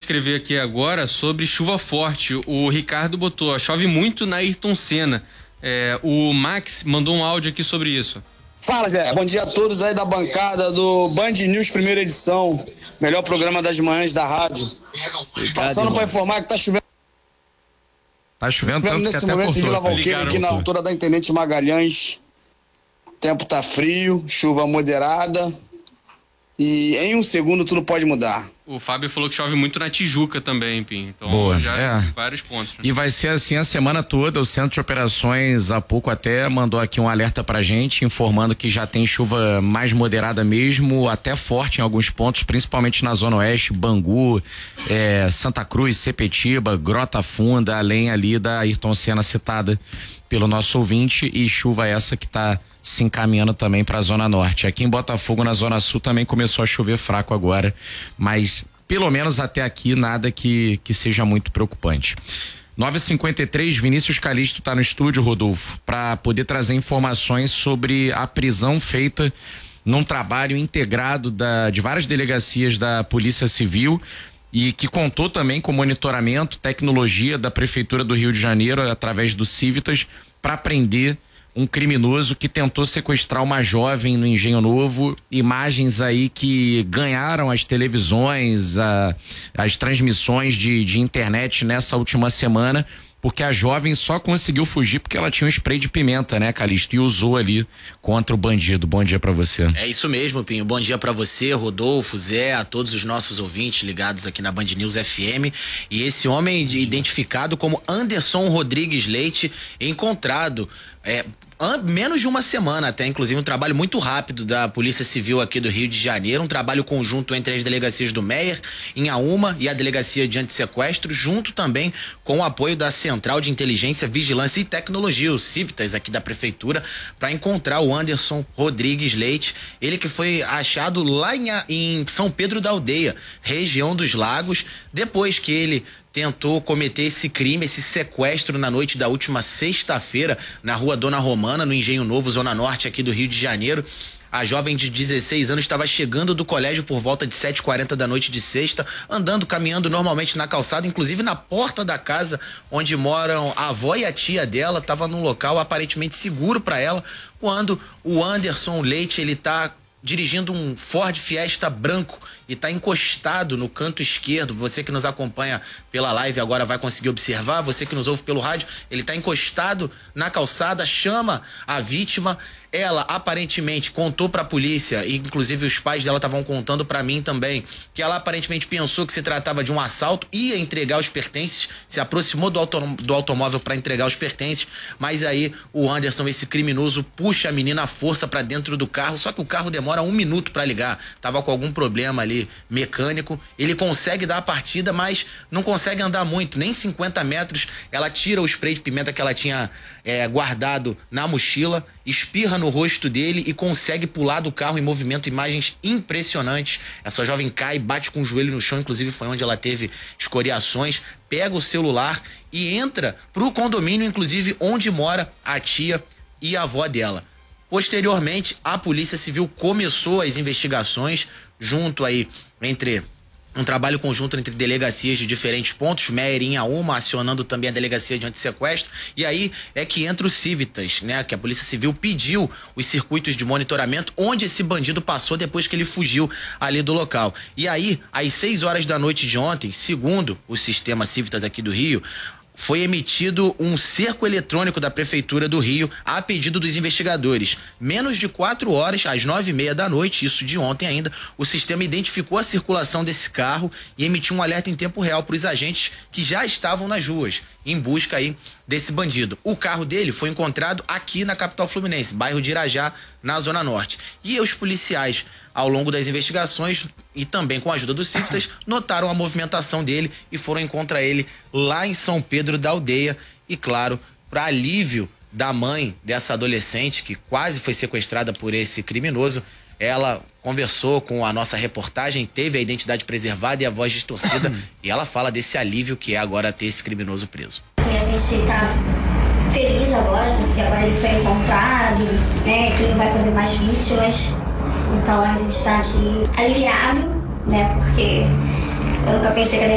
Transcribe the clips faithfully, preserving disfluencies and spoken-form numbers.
escrever aqui agora sobre chuva forte. O Ricardo botou, ó, chove muito na Ayrton Senna. É, o Max mandou um áudio aqui sobre isso. Fala, Zé. Bom dia a todos aí da bancada do Band News, primeira edição. Melhor programa das manhãs da rádio. Obrigado, Passando para informar que tá chovendo. Tá chovendo tanto nesse que até momento cortou. em Vila Valqueira, aqui na altura da Intendente Magalhães. O tempo tá frio, chuva moderada. E em um segundo tudo pode mudar. O Fábio falou que chove muito na Tijuca também, Pim. Então, Boa. já É. vários pontos. Né? E vai ser assim a semana toda. O Centro de Operações, há pouco até, mandou aqui um alerta pra gente, informando que já tem chuva mais moderada mesmo, até forte em alguns pontos, principalmente na Zona Oeste, Bangu, é, Santa Cruz, Sepetiba, Grota Funda, além ali da Ayrton Senna citada pelo nosso ouvinte, e chuva essa que tá se encaminhando também para a Zona Norte. Aqui em Botafogo, na Zona Sul, também começou a chover fraco agora, mas pelo menos até aqui nada que, que seja muito preocupante. nove e cinquenta e três, Vinícius Calixto está no estúdio, Rodolfo, para poder trazer informações sobre a prisão feita num trabalho integrado da, de várias delegacias da Polícia Civil, e que contou também com monitoramento, tecnologia da Prefeitura do Rio de Janeiro através do Civitas para prender um criminoso que tentou sequestrar uma jovem no Engenho Novo. Imagens aí que ganharam as televisões, a, as transmissões de, de internet nessa última semana, porque a jovem só conseguiu fugir porque ela tinha um spray de pimenta, né, Calixto? E usou ali contra o bandido. Bom dia pra você. É isso mesmo, Pinho. Bom dia pra você, Rodolfo, Zé, a todos os nossos ouvintes ligados aqui na Band News F M. E esse homem identificado como Anderson Rodrigues Leite, encontrado é, menos de uma semana até, inclusive um trabalho muito rápido da Polícia Civil aqui do Rio de Janeiro, um trabalho conjunto entre as delegacias do Meier, Inhaúma, e a Delegacia de Antissequestro, junto também com o apoio da Central de Inteligência, Vigilância e Tecnologia, o Civitas aqui da Prefeitura, para encontrar o Anderson Rodrigues Leite, ele que foi achado lá em, em São Pedro da Aldeia, região dos Lagos, depois que ele tentou cometer esse crime, esse sequestro na noite da última sexta-feira na rua Dona Romana, no Engenho Novo, Zona Norte aqui do Rio de Janeiro. A jovem de dezesseis anos estava chegando do colégio por volta de sete e quarenta da noite de sexta, andando, caminhando normalmente na calçada, inclusive na porta da casa onde moram a avó e a tia dela, estava num local aparentemente seguro para ela, quando o Anderson Leite, ele tá dirigindo um Ford Fiesta branco e está encostado no canto esquerdo. Você que nos acompanha pela live agora vai conseguir observar, você que nos ouve pelo rádio, ele está encostado na calçada, chama a vítima. Ela aparentemente contou para a polícia, e inclusive os pais dela estavam contando para mim também, que ela aparentemente pensou que se tratava de um assalto, ia entregar os pertences, se aproximou do, auto, do automóvel para entregar os pertences, mas aí o Anderson, esse criminoso, puxa a menina à força para dentro do carro, só que o carro demora um minuto para ligar, tava com algum problema ali mecânico. Ele consegue dar a partida, mas não consegue andar muito, nem cinquenta metros. Ela tira o spray de pimenta que ela tinha é, guardado na mochila, espirra no rosto dele e consegue pular do carro em movimento. Imagens impressionantes. Essa jovem cai, bate com o joelho no chão, inclusive foi onde ela teve escoriações, pega o celular e entra pro condomínio, inclusive onde mora a tia e a avó dela. Posteriormente, a Polícia Civil começou as investigações junto aí entre um trabalho conjunto entre delegacias de diferentes pontos, Meier e Inhaúma, acionando também a Delegacia de Antissequestro, e aí é que entra o Civitas, né? Que a Polícia Civil pediu os circuitos de monitoramento onde esse bandido passou depois que ele fugiu ali do local. E aí, às seis horas da noite de ontem, segundo o sistema Civitas aqui do Rio, foi emitido um cerco eletrônico da Prefeitura do Rio a pedido dos investigadores. Menos de quatro horas, às nove e meia da noite, isso de ontem ainda, o sistema identificou a circulação desse carro e emitiu um alerta em tempo real para os agentes que já estavam nas ruas, em busca aí desse bandido. O carro dele foi encontrado aqui na capital fluminense, bairro de Irajá, na Zona Norte. E os policiais, ao longo das investigações e também com a ajuda dos Civitas, notaram a movimentação dele e foram encontrar ele lá em São Pedro da Aldeia. E claro, para alívio da mãe dessa adolescente que quase foi sequestrada por esse criminoso, ela conversou com a nossa reportagem, teve a identidade preservada e a voz distorcida, e ela fala desse alívio que é agora ter esse criminoso preso. E a gente tá feliz agora, porque agora ele foi encontrado, né, que ele não vai fazer mais vítimas. Então a gente tá aqui aliviado, né, porque eu nunca pensei que a minha filha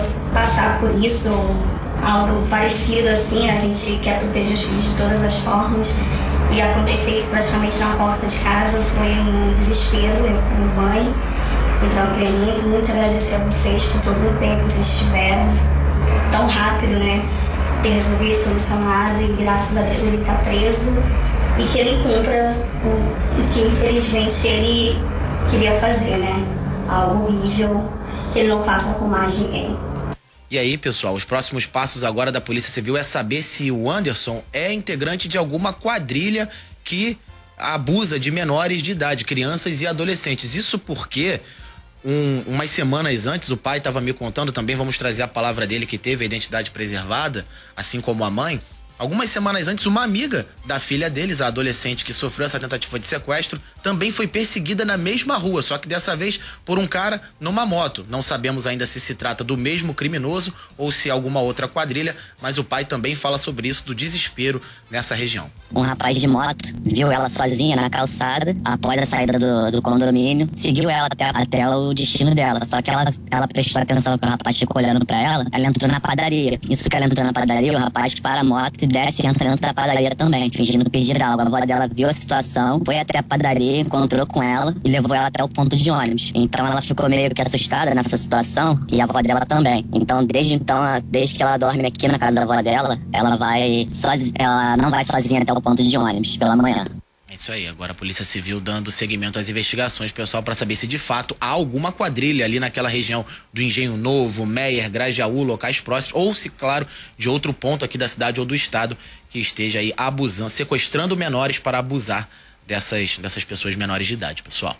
fosse passar por isso, algo parecido assim. A gente quer proteger os filhos de todas as formas. E acontecer isso praticamente na porta de casa foi um desespero, eu como mãe. Então eu queria muito, muito agradecer a vocês por todo o tempo que vocês tiveram. Tão rápido, né? Ter resolvido e solucionado, e graças a Deus ele está preso. E que ele cumpra o, o que infelizmente ele queria fazer, né? Algo horrível, que ele não faça com mais ninguém. E aí, pessoal, os próximos passos agora da Polícia Civil é saber se o Anderson é integrante de alguma quadrilha que abusa de menores de idade, crianças e adolescentes. Isso porque um, umas semanas antes o pai estava me contando, também vamos trazer a palavra dele, que teve a identidade preservada, assim como a mãe. Algumas semanas antes, uma amiga da filha deles, a adolescente que sofreu essa tentativa de sequestro, também foi perseguida na mesma rua, só que dessa vez por um cara numa moto. Não sabemos ainda se se trata do mesmo criminoso ou se é alguma outra quadrilha, mas o pai também fala sobre isso, do desespero nessa região. Um rapaz de moto viu ela sozinha na calçada, após a saída do, do condomínio, seguiu ela até, até o destino dela, só que ela, ela prestou atenção que o rapaz ficou olhando pra ela, ela entrou na padaria. Isso que ela entrou na padaria, o rapaz para a moto e desce e entra dentro da padaria também, fingindo pedir algo. A avó dela viu a situação, foi até a padaria, encontrou com ela e levou ela até o ponto de ônibus. Então ela ficou meio que assustada nessa situação, e a avó dela também. Então desde então, desde que ela dorme aqui na casa da avó dela, ela vai sozinha, ela não vai sozinha até o ponto de ônibus pela manhã. É isso aí, agora a Polícia Civil dando seguimento às investigações, pessoal, para saber se de fato há alguma quadrilha ali naquela região do Engenho Novo, Meier, Grajaú, locais próximos, ou se, claro, de outro ponto aqui da cidade ou do estado que esteja aí abusando, sequestrando menores para abusar dessas, dessas pessoas menores de idade, pessoal.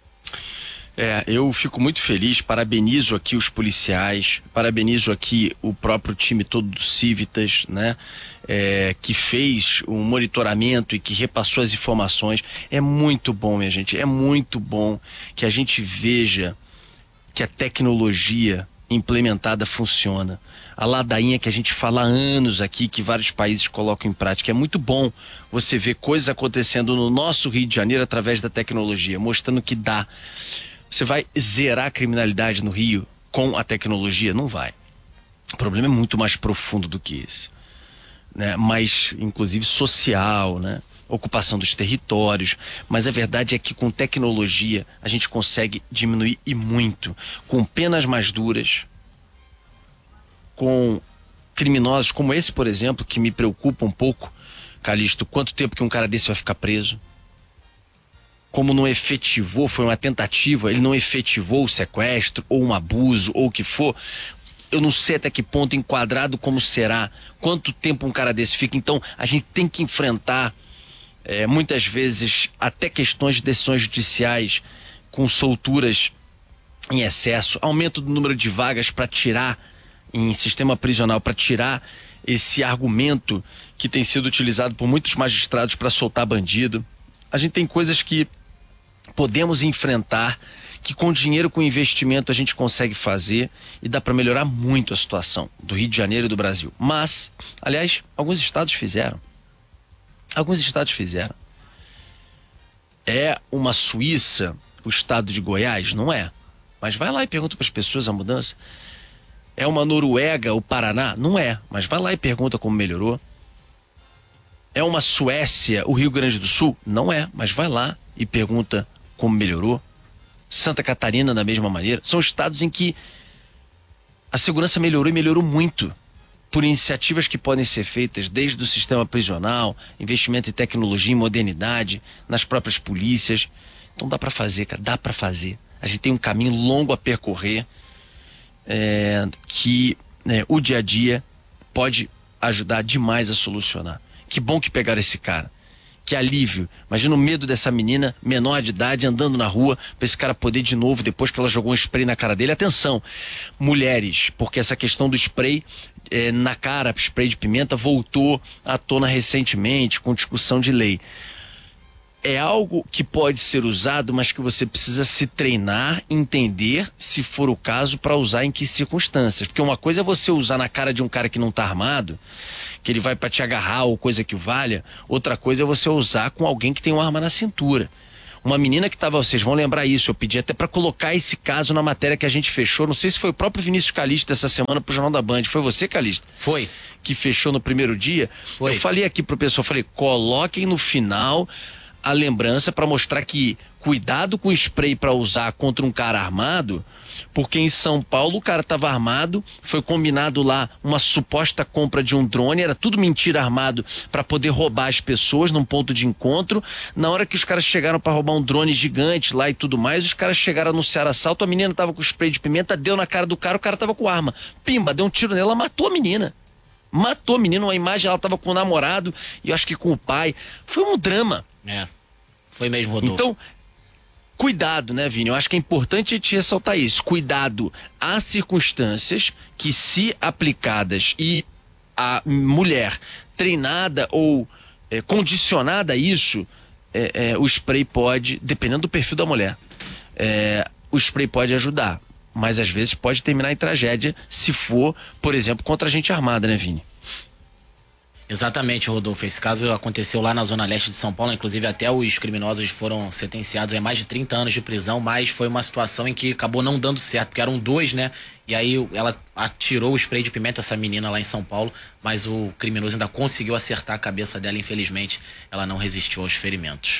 É, eu fico muito feliz, parabenizo aqui os policiais, parabenizo aqui o próprio time todo do Civitas, né? É, que fez um monitoramento e que repassou as informações. É muito bom, minha gente, é muito bom que a gente veja que a tecnologia implementada funciona. A ladainha que a gente fala há anos aqui, que vários países colocam em prática. É muito bom você ver coisas acontecendo no nosso Rio de Janeiro através da tecnologia, mostrando que dá. Você vai zerar a criminalidade no Rio com a tecnologia? Não vai. O problema é muito mais profundo do que esse, né? Mais, inclusive, social, né? Ocupação dos territórios. Mas a verdade é que com tecnologia a gente consegue diminuir e muito. Com penas mais duras, com criminosos como esse, por exemplo, que me preocupa um pouco, Calixto, quanto tempo que um cara desse vai ficar preso? Como não efetivou, foi uma tentativa, ele não efetivou o sequestro, ou um abuso, ou o que for, eu não sei até que ponto enquadrado como será, quanto tempo um cara desse fica. Então a gente tem que enfrentar é, muitas vezes até questões de decisões judiciais com solturas em excesso, aumento do número de vagas para tirar em sistema prisional, para tirar esse argumento que tem sido utilizado por muitos magistrados para soltar bandido. A gente tem coisas que podemos enfrentar, que com dinheiro, com investimento a gente consegue fazer, e dá para melhorar muito a situação do Rio de Janeiro e do Brasil. Mas, aliás, alguns estados fizeram. Alguns estados fizeram. É uma Suíça o estado de Goiás? Não é. Mas vai lá e pergunta para as pessoas a mudança. É uma Noruega o Paraná? Não é. Mas vai lá e pergunta como melhorou. É uma Suécia o Rio Grande do Sul? Não é. Mas vai lá e pergunta como melhorou. Santa Catarina da mesma maneira. São estados em que a segurança melhorou e melhorou muito por iniciativas que podem ser feitas desde o sistema prisional, investimento em tecnologia e modernidade, nas próprias polícias. Então dá para fazer, cara, dá para fazer. A gente tem um caminho longo a percorrer, é, que né, o dia a dia pode ajudar demais a solucionar. Que bom que pegaram esse cara. Que alívio. Imagina o medo dessa menina menor de idade andando na rua para esse cara poder de novo, depois que ela jogou um spray na cara dele. Atenção, mulheres, porque essa questão do spray é, na cara, spray de pimenta, voltou à tona recentemente com discussão de lei. É algo que pode ser usado, mas que você precisa se treinar, entender, se for o caso, para usar em que circunstâncias. Porque uma coisa é você usar na cara de um cara que não tá armado, que ele vai para te agarrar ou coisa que valha. Outra coisa é você usar com alguém que tem uma arma na cintura. Uma menina que tava, vocês vão lembrar isso, eu pedi até para colocar esse caso na matéria que a gente fechou, não sei se foi o próprio Vinícius Calixto dessa semana pro Jornal da Band, foi você, Calixto? Foi. Que fechou no primeiro dia. Foi. Eu falei aqui pro pessoal, falei, coloquem no final a lembrança para mostrar que cuidado com o spray para usar contra um cara armado, porque em São Paulo o cara estava armado, foi combinado lá uma suposta compra de um drone, era tudo mentira, armado para poder roubar as pessoas num ponto de encontro. Na hora que os caras chegaram para roubar um drone gigante lá e tudo mais, os caras chegaram a anunciar assalto, a menina tava com spray de pimenta, deu na cara do cara, o cara tava com arma, pimba, deu um tiro nela, matou a menina. Matou a menina, uma imagem, ela tava com o namorado e eu acho que com o pai. Foi um drama. É, foi mesmo, Rodolfo. Então, cuidado, né, Vini? Eu acho que é importante te ressaltar isso. Cuidado. Há circunstâncias que, se aplicadas e a mulher treinada ou é, condicionada a isso, é, é, o spray pode, dependendo do perfil da mulher, é, o spray pode ajudar. Mas às vezes pode terminar em tragédia se for, por exemplo, contra gente armada, né, Vini? Exatamente, Rodolfo. Esse caso aconteceu lá na Zona Leste de São Paulo, inclusive até os criminosos foram sentenciados a mais de trinta anos de prisão, mas foi uma situação em que acabou não dando certo, porque eram dois, né? E aí ela atirou o spray de pimenta, essa menina lá em São Paulo, mas o criminoso ainda conseguiu acertar a cabeça dela, infelizmente ela não resistiu aos ferimentos.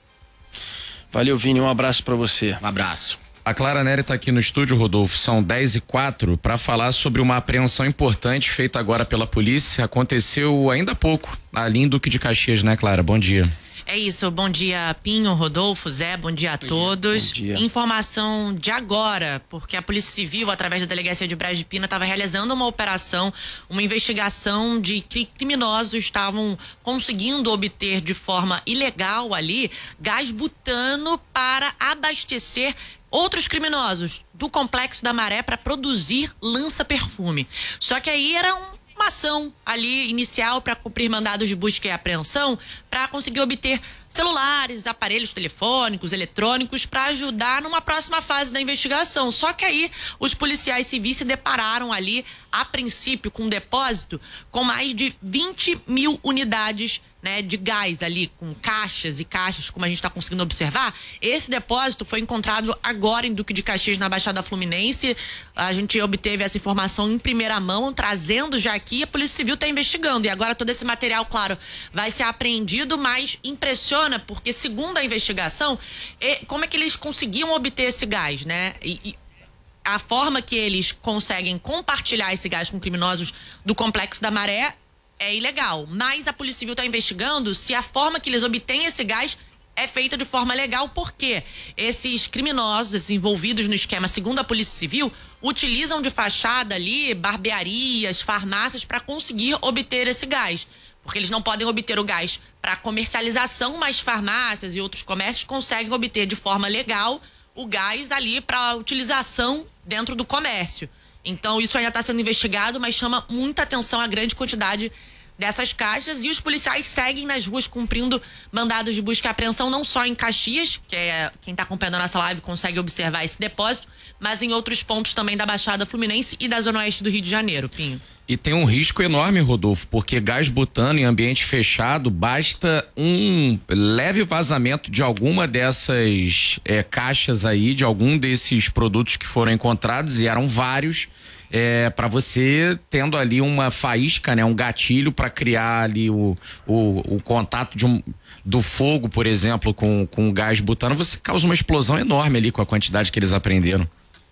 Valeu, Vini, um abraço pra você. Um abraço. A Clara Nery está aqui no estúdio, Rodolfo, são dez e quatro, para falar sobre uma apreensão importante feita agora pela polícia. Aconteceu ainda há pouco, ali em Duque de Caxias, né, Clara? Bom dia. É isso, bom dia Pinho, Rodolfo, Zé, bom dia a bom todos. Dia. Informação de agora, porque a Polícia Civil, através da Delegacia de Braz de Pina, estava realizando uma operação, uma investigação de que criminosos estavam conseguindo obter de forma ilegal ali gás butano para abastecer outros criminosos do Complexo da Maré para produzir lança-perfume. Só que aí era um uma ação ali inicial para cumprir mandados de busca e apreensão para conseguir obter celulares, aparelhos telefônicos, eletrônicos para ajudar numa próxima fase da investigação. Só que aí os policiais civis se depararam ali, a princípio, com um depósito com mais de vinte mil unidades, né, de gás ali, com caixas e caixas, como a gente está conseguindo observar. Esse depósito foi encontrado agora em Duque de Caxias, na Baixada Fluminense. A gente obteve essa informação em primeira mão, trazendo já aqui, a Polícia Civil está investigando. E agora todo esse material, claro, vai ser apreendido, mas impressiona, porque segundo a investigação, como é que eles conseguiam obter esse gás, né? E, e a forma que eles conseguem compartilhar esse gás com criminosos do Complexo da Maré é ilegal, mas a Polícia Civil está investigando se a forma que eles obtêm esse gás é feita de forma legal, porque esses criminosos, esses envolvidos no esquema, segundo a Polícia Civil, utilizam de fachada ali barbearias, farmácias para conseguir obter esse gás, porque eles não podem obter o gás para comercialização, mas farmácias e outros comércios conseguem obter de forma legal o gás ali para utilização dentro do comércio. Então isso ainda está sendo investigado, mas chama muita atenção a grande quantidade dessas caixas, e os policiais seguem nas ruas cumprindo mandados de busca e apreensão, não só em Caxias, que é quem está acompanhando a nossa live consegue observar esse depósito, mas em outros pontos também da Baixada Fluminense e da Zona Oeste do Rio de Janeiro, Pinho. E tem um risco enorme, Rodolfo, porque gás butano em ambiente fechado, basta um leve vazamento de alguma dessas é, caixas aí, de algum desses produtos que foram encontrados, e eram vários, é, para você tendo ali uma faísca, né, um gatilho para criar ali o, o, o contato de um, do fogo, por exemplo, com, com gás butano, você causa uma explosão enorme ali com a quantidade que eles apreenderam.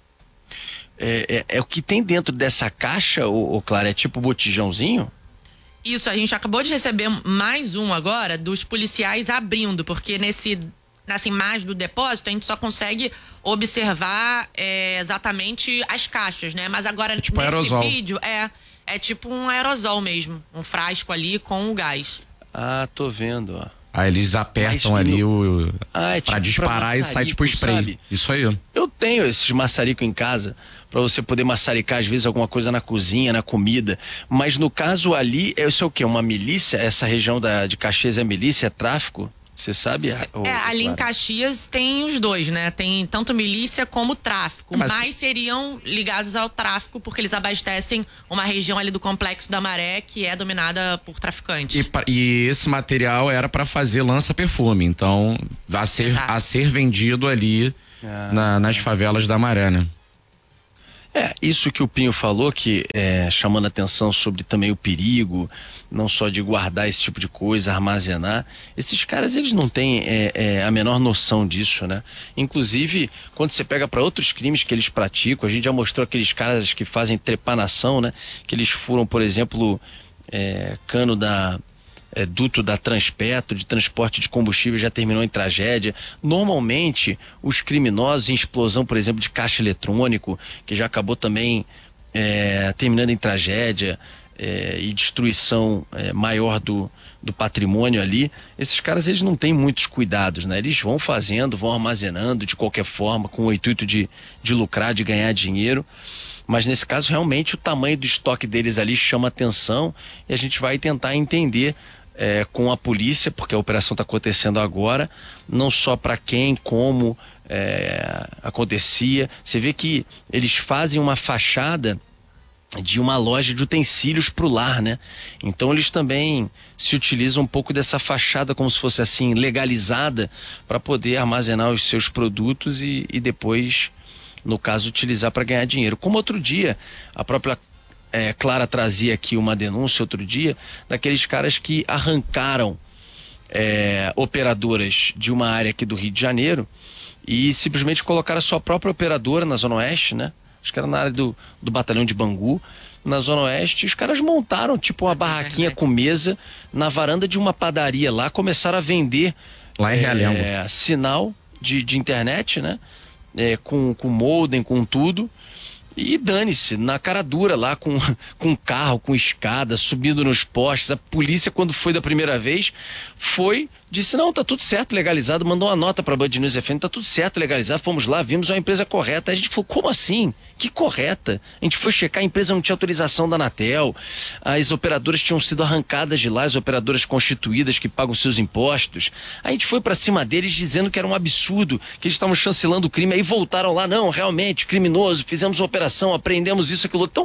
É, é, é o que tem dentro dessa caixa, ô, ô Clara, é tipo botijãozinho? Isso, a gente acabou de receber mais um agora dos policiais abrindo, porque nesse, nessa imagem do depósito a gente só consegue observar é, exatamente as caixas, né? Mas agora é tipo nesse aerosol. vídeo é, é tipo um aerosol mesmo, um frasco ali com o gás. Ah, tô vendo, ó. Aí eles apertam Mas, ali meu... o ah, é tipo pra disparar pra e sai tipo spray. Sabe? Isso aí. Eu tenho esses maçarico em casa para você poder maçaricar às vezes alguma coisa na cozinha, na comida. Mas no caso ali, isso é o quê? Uma milícia? Essa região da, de Caxias é milícia, é tráfico? Você sabe? É, o, ali claro. em Caxias tem os dois, né? Tem tanto milícia como tráfico. Mas... Mas seriam ligados ao tráfico porque eles abastecem uma região ali do Complexo da Maré que é dominada por traficantes. E, e esse material era para fazer lança-perfume, então a ser, a ser vendido ali ah. na, nas favelas da Maré, né? É, isso que o Pinho falou, que é, chamando atenção sobre também o perigo, não só de guardar esse tipo de coisa, armazenar, esses caras, eles não têm é, é, a menor noção disso, né? Inclusive, quando você pega para outros crimes que eles praticam, a gente já mostrou aqueles caras que fazem trepanação, né? Que eles furam, por exemplo, é, cano da... É, duto da Transpetro, de transporte de combustível, já terminou em tragédia. Normalmente, os criminosos em explosão, por exemplo, de caixa eletrônico, que já acabou também é, terminando em tragédia é, e destruição é, maior do, do patrimônio ali, esses caras, eles não têm muitos cuidados, né? Eles vão fazendo, vão armazenando de qualquer forma, com o intuito de, de lucrar, de ganhar dinheiro. Mas nesse caso, realmente, o tamanho do estoque deles ali chama atenção e a gente vai tentar entender É, com a polícia, porque a operação está acontecendo agora, não só para quem, como é, acontecia. Você vê que eles fazem uma fachada de uma loja de utensílios para o lar, né? Então eles também se utilizam um pouco dessa fachada como se fosse assim legalizada para poder armazenar os seus produtos e, e depois, no caso, utilizar para ganhar dinheiro. Como outro dia, a própria É, Clara trazia aqui uma denúncia outro dia daqueles caras que arrancaram é, operadoras de uma área aqui do Rio de Janeiro e simplesmente colocaram a sua própria operadora na Zona Oeste, né? Acho que era na área do, do batalhão de Bangu, na Zona Oeste. Os caras montaram tipo uma barraquinha com mesa na varanda de uma padaria lá, começaram a vender lá em Realengo é, sinal de, de internet, né? É, com, com modem, com tudo. E dane-se, na cara dura lá, com, com carro, com escada, subindo nos postes. A polícia, quando foi da primeira vez, foi, disse, não, tá tudo certo, legalizado, mandou uma nota pra Band News F M, tá tudo certo, legalizado, fomos lá, vimos uma empresa correta. Aí a gente falou, como assim? Que correta? A gente foi checar, a empresa não tinha autorização da Anatel, as operadoras tinham sido arrancadas de lá, as operadoras constituídas que pagam seus impostos. A gente foi pra cima deles dizendo que era um absurdo, que eles estavam chancelando o crime, aí voltaram lá, não, realmente, criminoso, fizemos uma operação, apreendemos isso, aquilo. Então,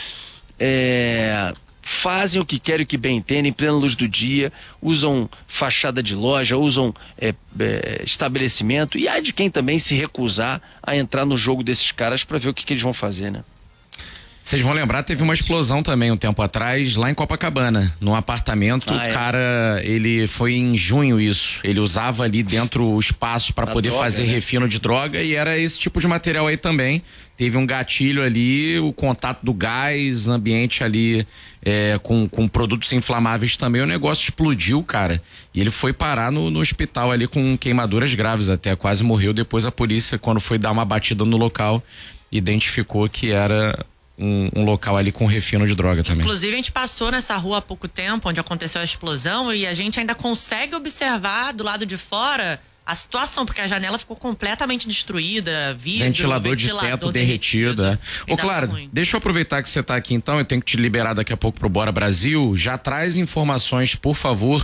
é... fazem o que querem, o que bem entendem, em plena luz do dia, usam fachada de loja, usam é, é, estabelecimento, e há de quem também se recusar a entrar no jogo desses caras para ver o que, que eles vão fazer, né? Vocês vão lembrar, teve uma explosão também um tempo atrás, lá em Copacabana, num apartamento. Ah, o cara, é. ele foi em junho isso, ele usava ali dentro o espaço para poder droga, fazer né? refino de droga, e era esse tipo de material aí também. Teve um gatilho ali, o contato do gás, ambiente ali é, com, com produtos inflamáveis também, o negócio explodiu, cara. E ele foi parar no, no hospital ali com queimaduras graves até, quase morreu. Depois a polícia, quando foi dar uma batida no local, identificou que era um, um local ali com refino de droga também. Inclusive a gente passou nessa rua há pouco tempo, onde aconteceu a explosão, e a gente ainda consegue observar do lado de fora a situação, porque a janela ficou completamente destruída, vidro, ventilador, ventilador de teto derretido. derretido é. Ô, Clara, deixa eu aproveitar que você tá aqui então, eu tenho que te liberar daqui a pouco pro Bora Brasil. Já traz informações, por favor,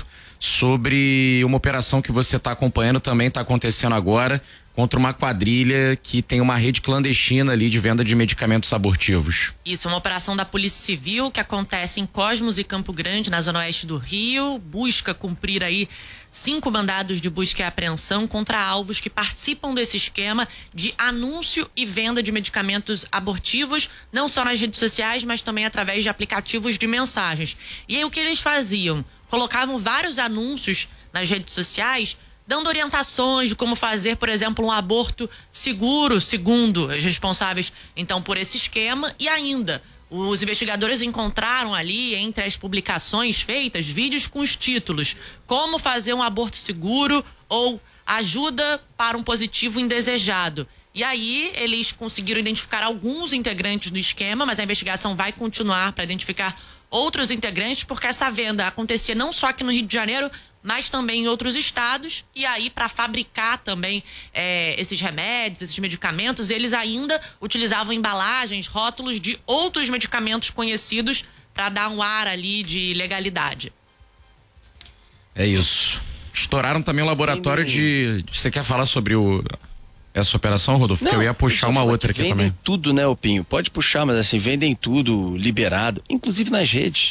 sobre uma operação que você tá acompanhando, também tá acontecendo agora, contra uma quadrilha que tem uma rede clandestina ali de venda de medicamentos abortivos. Isso, uma operação da Polícia Civil que acontece em Cosmos e Campo Grande, na zona oeste do Rio, busca cumprir aí cinco mandados de busca e apreensão contra alvos que participam desse esquema de anúncio e venda de medicamentos abortivos, não só nas redes sociais, mas também através de aplicativos de mensagens. E aí o que eles faziam? Colocavam vários anúncios nas redes sociais, dando orientações de como fazer, por exemplo, um aborto seguro, segundo os responsáveis, então, por esse esquema. E ainda, os investigadores encontraram ali, entre as publicações feitas, vídeos com os títulos: como fazer um aborto seguro ou ajuda para um positivo indesejado. E aí, eles conseguiram identificar alguns integrantes do esquema, mas a investigação vai continuar para identificar outros integrantes, porque essa venda acontecia não só aqui no Rio de Janeiro, mas também em outros estados. E aí, para fabricar também é, esses remédios, esses medicamentos, eles ainda utilizavam embalagens, rótulos de outros medicamentos conhecidos para dar um ar ali de legalidade. É isso. Estouraram também o laboratório de... Você quer falar sobre o... essa operação, Rodolfo? Não, porque eu ia puxar uma outra aqui vendem também. Tudo, né, Opinho? Pode puxar, mas assim, vendem tudo liberado, inclusive nas redes.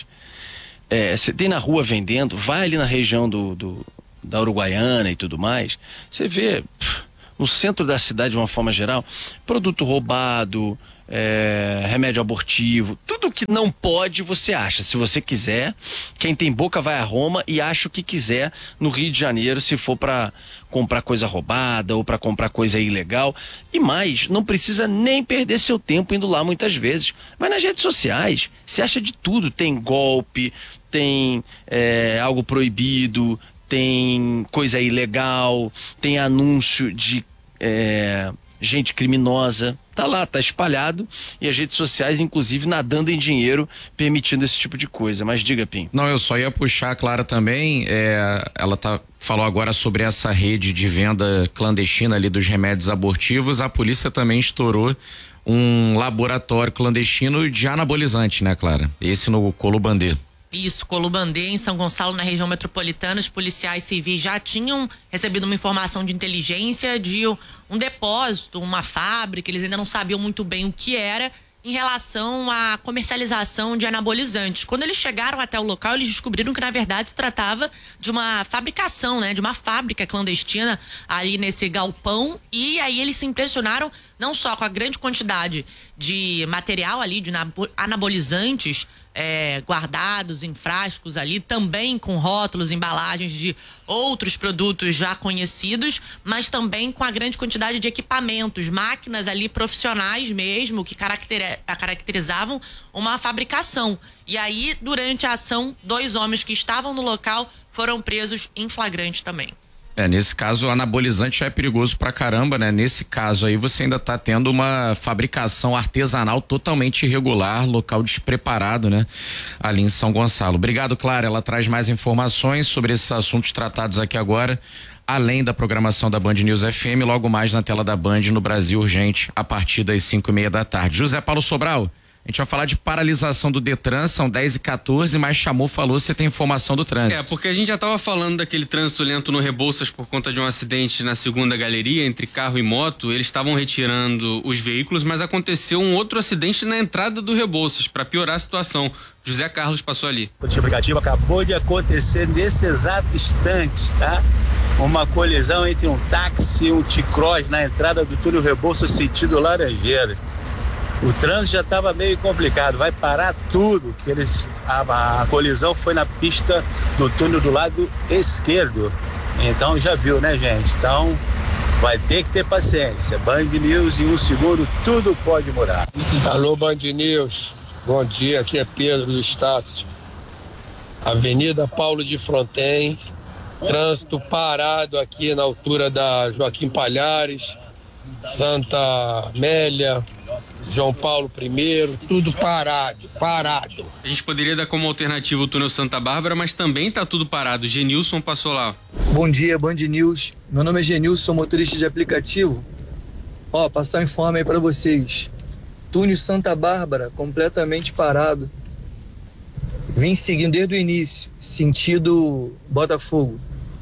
É, você tem na rua vendendo, vai ali na região do, do, da Uruguaiana e tudo mais, você vê pff, no centro da cidade, de uma forma geral, produto roubado, é, remédio abortivo, tudo que não pode você acha. Se você quiser, quem tem boca vai a Roma e acha o que quiser no Rio de Janeiro, se for para comprar coisa roubada ou para comprar coisa ilegal. E mais, não precisa nem perder seu tempo indo lá muitas vezes. Mas nas redes sociais, você acha de tudo. Tem golpe, tem é, algo proibido, tem coisa ilegal, tem anúncio de é, gente criminosa. Tá lá, tá espalhado, e as redes sociais, inclusive, nadando em dinheiro, permitindo esse tipo de coisa. Mas diga, Pim. Não, eu só ia puxar a Clara também, é, ela tá, falou agora sobre essa rede de venda clandestina ali dos remédios abortivos. A polícia também estourou um laboratório clandestino de anabolizante, né, Clara? Esse no Colubandê. Isso, Colubandê, em São Gonçalo, na região metropolitana, os policiais civis já tinham recebido uma informação de inteligência de um depósito, uma fábrica, eles ainda não sabiam muito bem o que era, em relação à comercialização de anabolizantes. Quando eles chegaram até o local, eles descobriram que, na verdade, se tratava de uma fabricação, né? De uma fábrica clandestina ali nesse galpão, e aí eles se impressionaram não só com a grande quantidade de material ali, de anabolizantes, É, guardados em frascos ali, também com rótulos, embalagens de outros produtos já conhecidos, mas também com a grande quantidade de equipamentos, máquinas ali profissionais mesmo, que caracteri- caracterizavam uma fabricação. E aí, durante a ação, dois homens que estavam no local foram presos em flagrante também. É, nesse caso, o anabolizante já é perigoso pra caramba, né? Nesse caso aí, você ainda tá tendo uma fabricação artesanal totalmente irregular, local despreparado, né? Ali em São Gonçalo. Obrigado, Clara. Ela traz mais informações sobre esses assuntos tratados aqui agora, além da programação da Band News F M, logo mais na tela da Band no Brasil Urgente, a partir das cinco e meia da tarde. José Paulo Sobral, a gente vai falar de paralisação do Detran, são dez e quatorze, mas chamou, falou, você tem informação do trânsito. É, porque a gente já estava falando daquele trânsito lento no Rebouças por conta de um acidente na segunda galeria, entre carro e moto. Eles estavam retirando os veículos, mas aconteceu um outro acidente na entrada do Rebouças, para piorar a situação. José Carlos passou ali. O aplicativo acabou de acontecer nesse exato instante, tá? Uma colisão entre um táxi e um T-Cross na entrada do túnel Rebouças, sentido Laranjeiras. O trânsito já estava meio complicado, vai parar tudo, que eles, a, a colisão foi na pista do túnel do lado esquerdo. Então já viu, né, gente? Então vai ter que ter paciência. Band News, em um segundo tudo pode mudar. Alô, Band News, bom dia, aqui é Pedro do Status. Avenida Paulo de Fronten, trânsito parado aqui na altura da Joaquim Palhares, Santa Amélia, João Paulo primeiro, tudo parado, parado. A gente poderia dar como alternativa o túnel Santa Bárbara, mas também tá tudo parado. Genilson passou lá. Bom dia, Band News. Meu nome é Genilson, sou motorista de aplicativo. Ó, passar um informe aí pra vocês. Túnel Santa Bárbara, completamente parado. Vim seguindo desde o início, sentido Botafogo.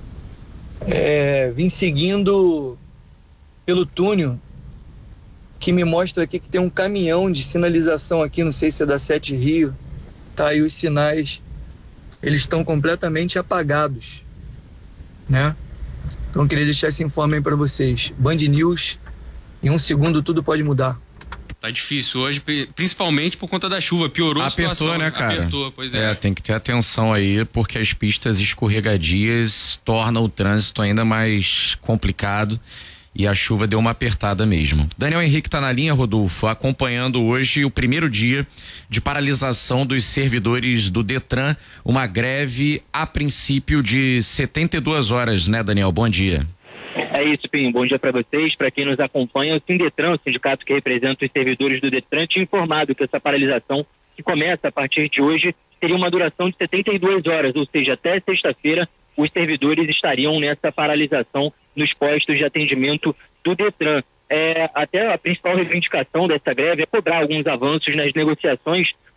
É, vim seguindo pelo túnel, que me mostra aqui que tem um caminhão de sinalização aqui, não sei se é da Sete Rio, tá aí os sinais, eles estão completamente apagados, né? Então eu queria deixar esse informe aí pra vocês. Band News, em um segundo tudo pode mudar. Tá difícil hoje, principalmente por conta da chuva, piorou Apertou, a situação. né, cara? Apertou, pois é. É, tem que ter atenção aí, porque as pistas escorregadias tornam o trânsito ainda mais complicado. E a chuva deu uma apertada mesmo. Daniel Henrique tá na linha, Rodolfo, acompanhando hoje o primeiro dia de paralisação dos servidores do Detran, uma greve a princípio de setenta e duas horas, né, Daniel? Bom dia. É isso, Pim. Bom dia para vocês, para quem nos acompanha. O Sindetran, o sindicato que representa os servidores do Detran, tinha informado que essa paralisação, que começa a partir de hoje, teria uma duração de setenta e duas horas, ou seja, até sexta-feira os servidores estariam nessa paralisação nos postos de atendimento do Detran. É, até a principal reivindicação dessa greve é cobrar alguns avanços nas negociações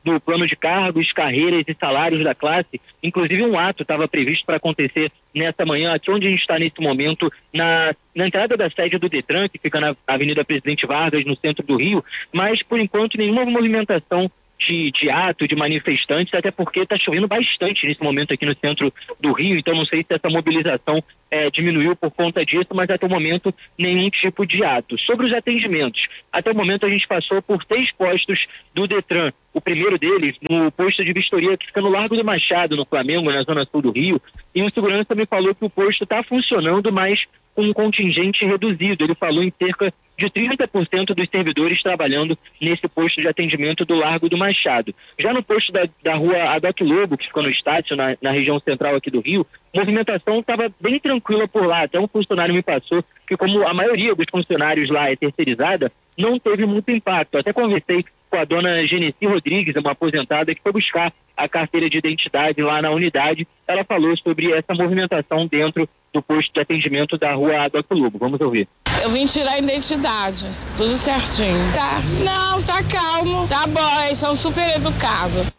do plano de cargos, carreiras e salários da classe. Inclusive um ato estava previsto para acontecer nessa manhã, aqui onde a gente está nesse momento, na, na entrada da sede do Detran, que fica na Avenida Presidente Vargas, no centro do Rio, mas por enquanto nenhuma movimentação De, de ato, de manifestantes, até porque está chovendo bastante nesse momento aqui no centro do Rio, então não sei se essa mobilização é, diminuiu por conta disso, mas até o momento nenhum tipo de ato. Sobre os atendimentos, até o momento a gente passou por três postos do Detran. O primeiro deles no posto de vistoria que fica no Largo do Machado, no Flamengo, na zona sul do Rio, e o segurança me falou que o posto está funcionando, mas com um contingente reduzido. Ele falou em cerca de trinta por cento dos servidores trabalhando nesse posto de atendimento do Largo do Machado. Já no posto da, da rua Adoc Lobo, que fica no Estácio, na, na região central aqui do Rio, a movimentação estava bem tranquila por lá. Até um funcionário me passou que, como a maioria dos funcionários lá é terceirizada, não teve muito impacto. Até conversei com a dona Genesi Rodrigues, uma aposentada que foi buscar a carteira de identidade lá na unidade. Ela falou sobre essa movimentação dentro do posto de atendimento da rua Adoc Lobo. Vamos ouvir. Eu vim tirar a identidade, tudo certinho. Tá, não, tá calmo, tá bom, eles são super educados.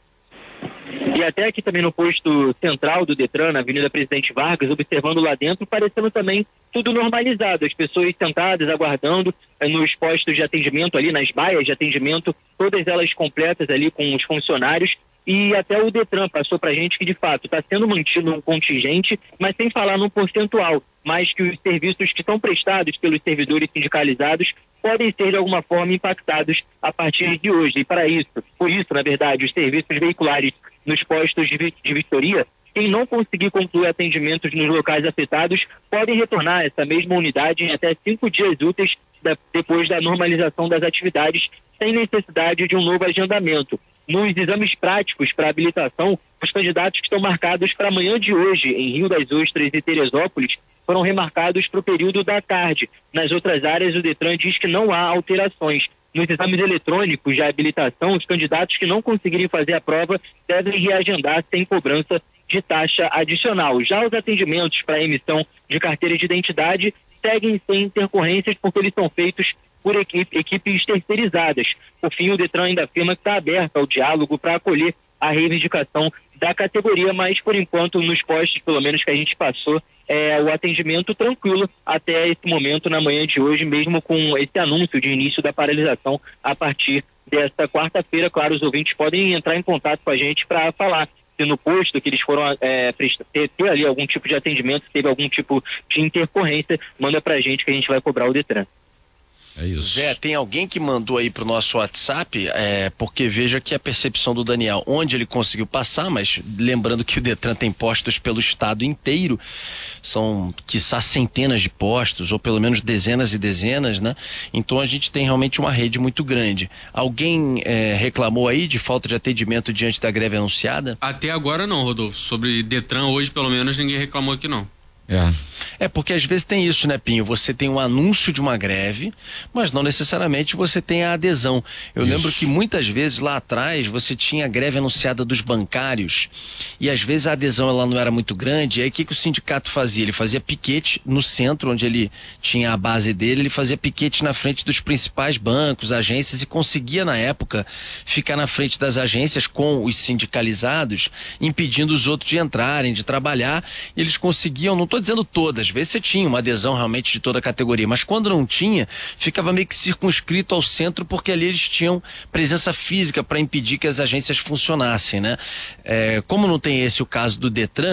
E até aqui também no posto central do Detran, na Avenida Presidente Vargas, observando lá dentro, parecendo também tudo normalizado. As pessoas sentadas, aguardando eh, nos postos de atendimento ali, nas baias de atendimento, todas elas completas ali com os funcionários. E até o Detran passou pra gente que, de fato, está sendo mantido um contingente, mas sem falar num percentual, mas que os serviços que são prestados pelos servidores sindicalizados podem ser, de alguma forma, impactados a partir de hoje. E para isso, por isso, na verdade, os serviços veiculares nos postos de, vi de vistoria, quem não conseguir concluir atendimentos nos locais afetados, podem retornar a essa mesma unidade em até cinco dias úteis da, depois da normalização das atividades, sem necessidade de um novo agendamento. Nos exames práticos para habilitação, os candidatos que estão marcados para amanhã de hoje, em Rio das Ostras e Teresópolis, foram remarcados para o período da tarde. Nas outras áreas, o Detran diz que não há alterações. Nos exames eletrônicos de habilitação, os candidatos que não conseguirem fazer a prova devem reagendar sem cobrança de taxa adicional. Já os atendimentos para emissão de carteira de identidade seguem sem intercorrências, porque eles são feitos por equipe, equipes terceirizadas. Por fim, o Detran ainda afirma que está aberto ao diálogo para acolher a reivindicação da categoria, mas por enquanto nos postos, pelo menos que a gente passou, é o atendimento tranquilo até esse momento na manhã de hoje, mesmo com esse anúncio de início da paralisação a partir desta quarta-feira. Claro, os ouvintes podem entrar em contato com a gente para falar se no posto que eles foram é, ter, ter ali algum tipo de atendimento, se teve algum tipo de intercorrência, manda pra gente que a gente vai cobrar o Detran. É isso. Zé, tem alguém que mandou aí pro nosso WhatsApp, é, porque veja que a percepção do Daniel, onde ele conseguiu passar, mas lembrando que o Detran tem postos pelo estado inteiro, são, quiçá, centenas de postos, ou pelo menos dezenas e dezenas, né? Então a gente tem realmente uma rede muito grande. Alguém é, reclamou aí de falta de atendimento diante da greve anunciada? Até agora não, Rodolfo. Sobre Detran hoje, pelo menos, ninguém reclamou aqui não. É. é porque às vezes tem isso, né, Pinho? Você tem um anúncio de uma greve, mas não necessariamente você tem a adesão. Eu isso. lembro que muitas vezes lá atrás você tinha a greve anunciada dos bancários e às vezes a adesão ela não era muito grande. E aí o que, que o sindicato fazia? Ele fazia piquete no centro, onde ele tinha a base dele, ele fazia piquete na frente dos principais bancos, agências, e conseguia na época ficar na frente das agências com os sindicalizados, impedindo os outros de entrarem, de trabalhar, e eles conseguiam, não tô dizendo todas, às vezes você tinha uma adesão realmente de toda a categoria, mas quando não tinha, ficava meio que circunscrito ao centro, porque ali eles tinham presença física para impedir que as agências funcionassem, né? É, como não tem esse o caso do Detran,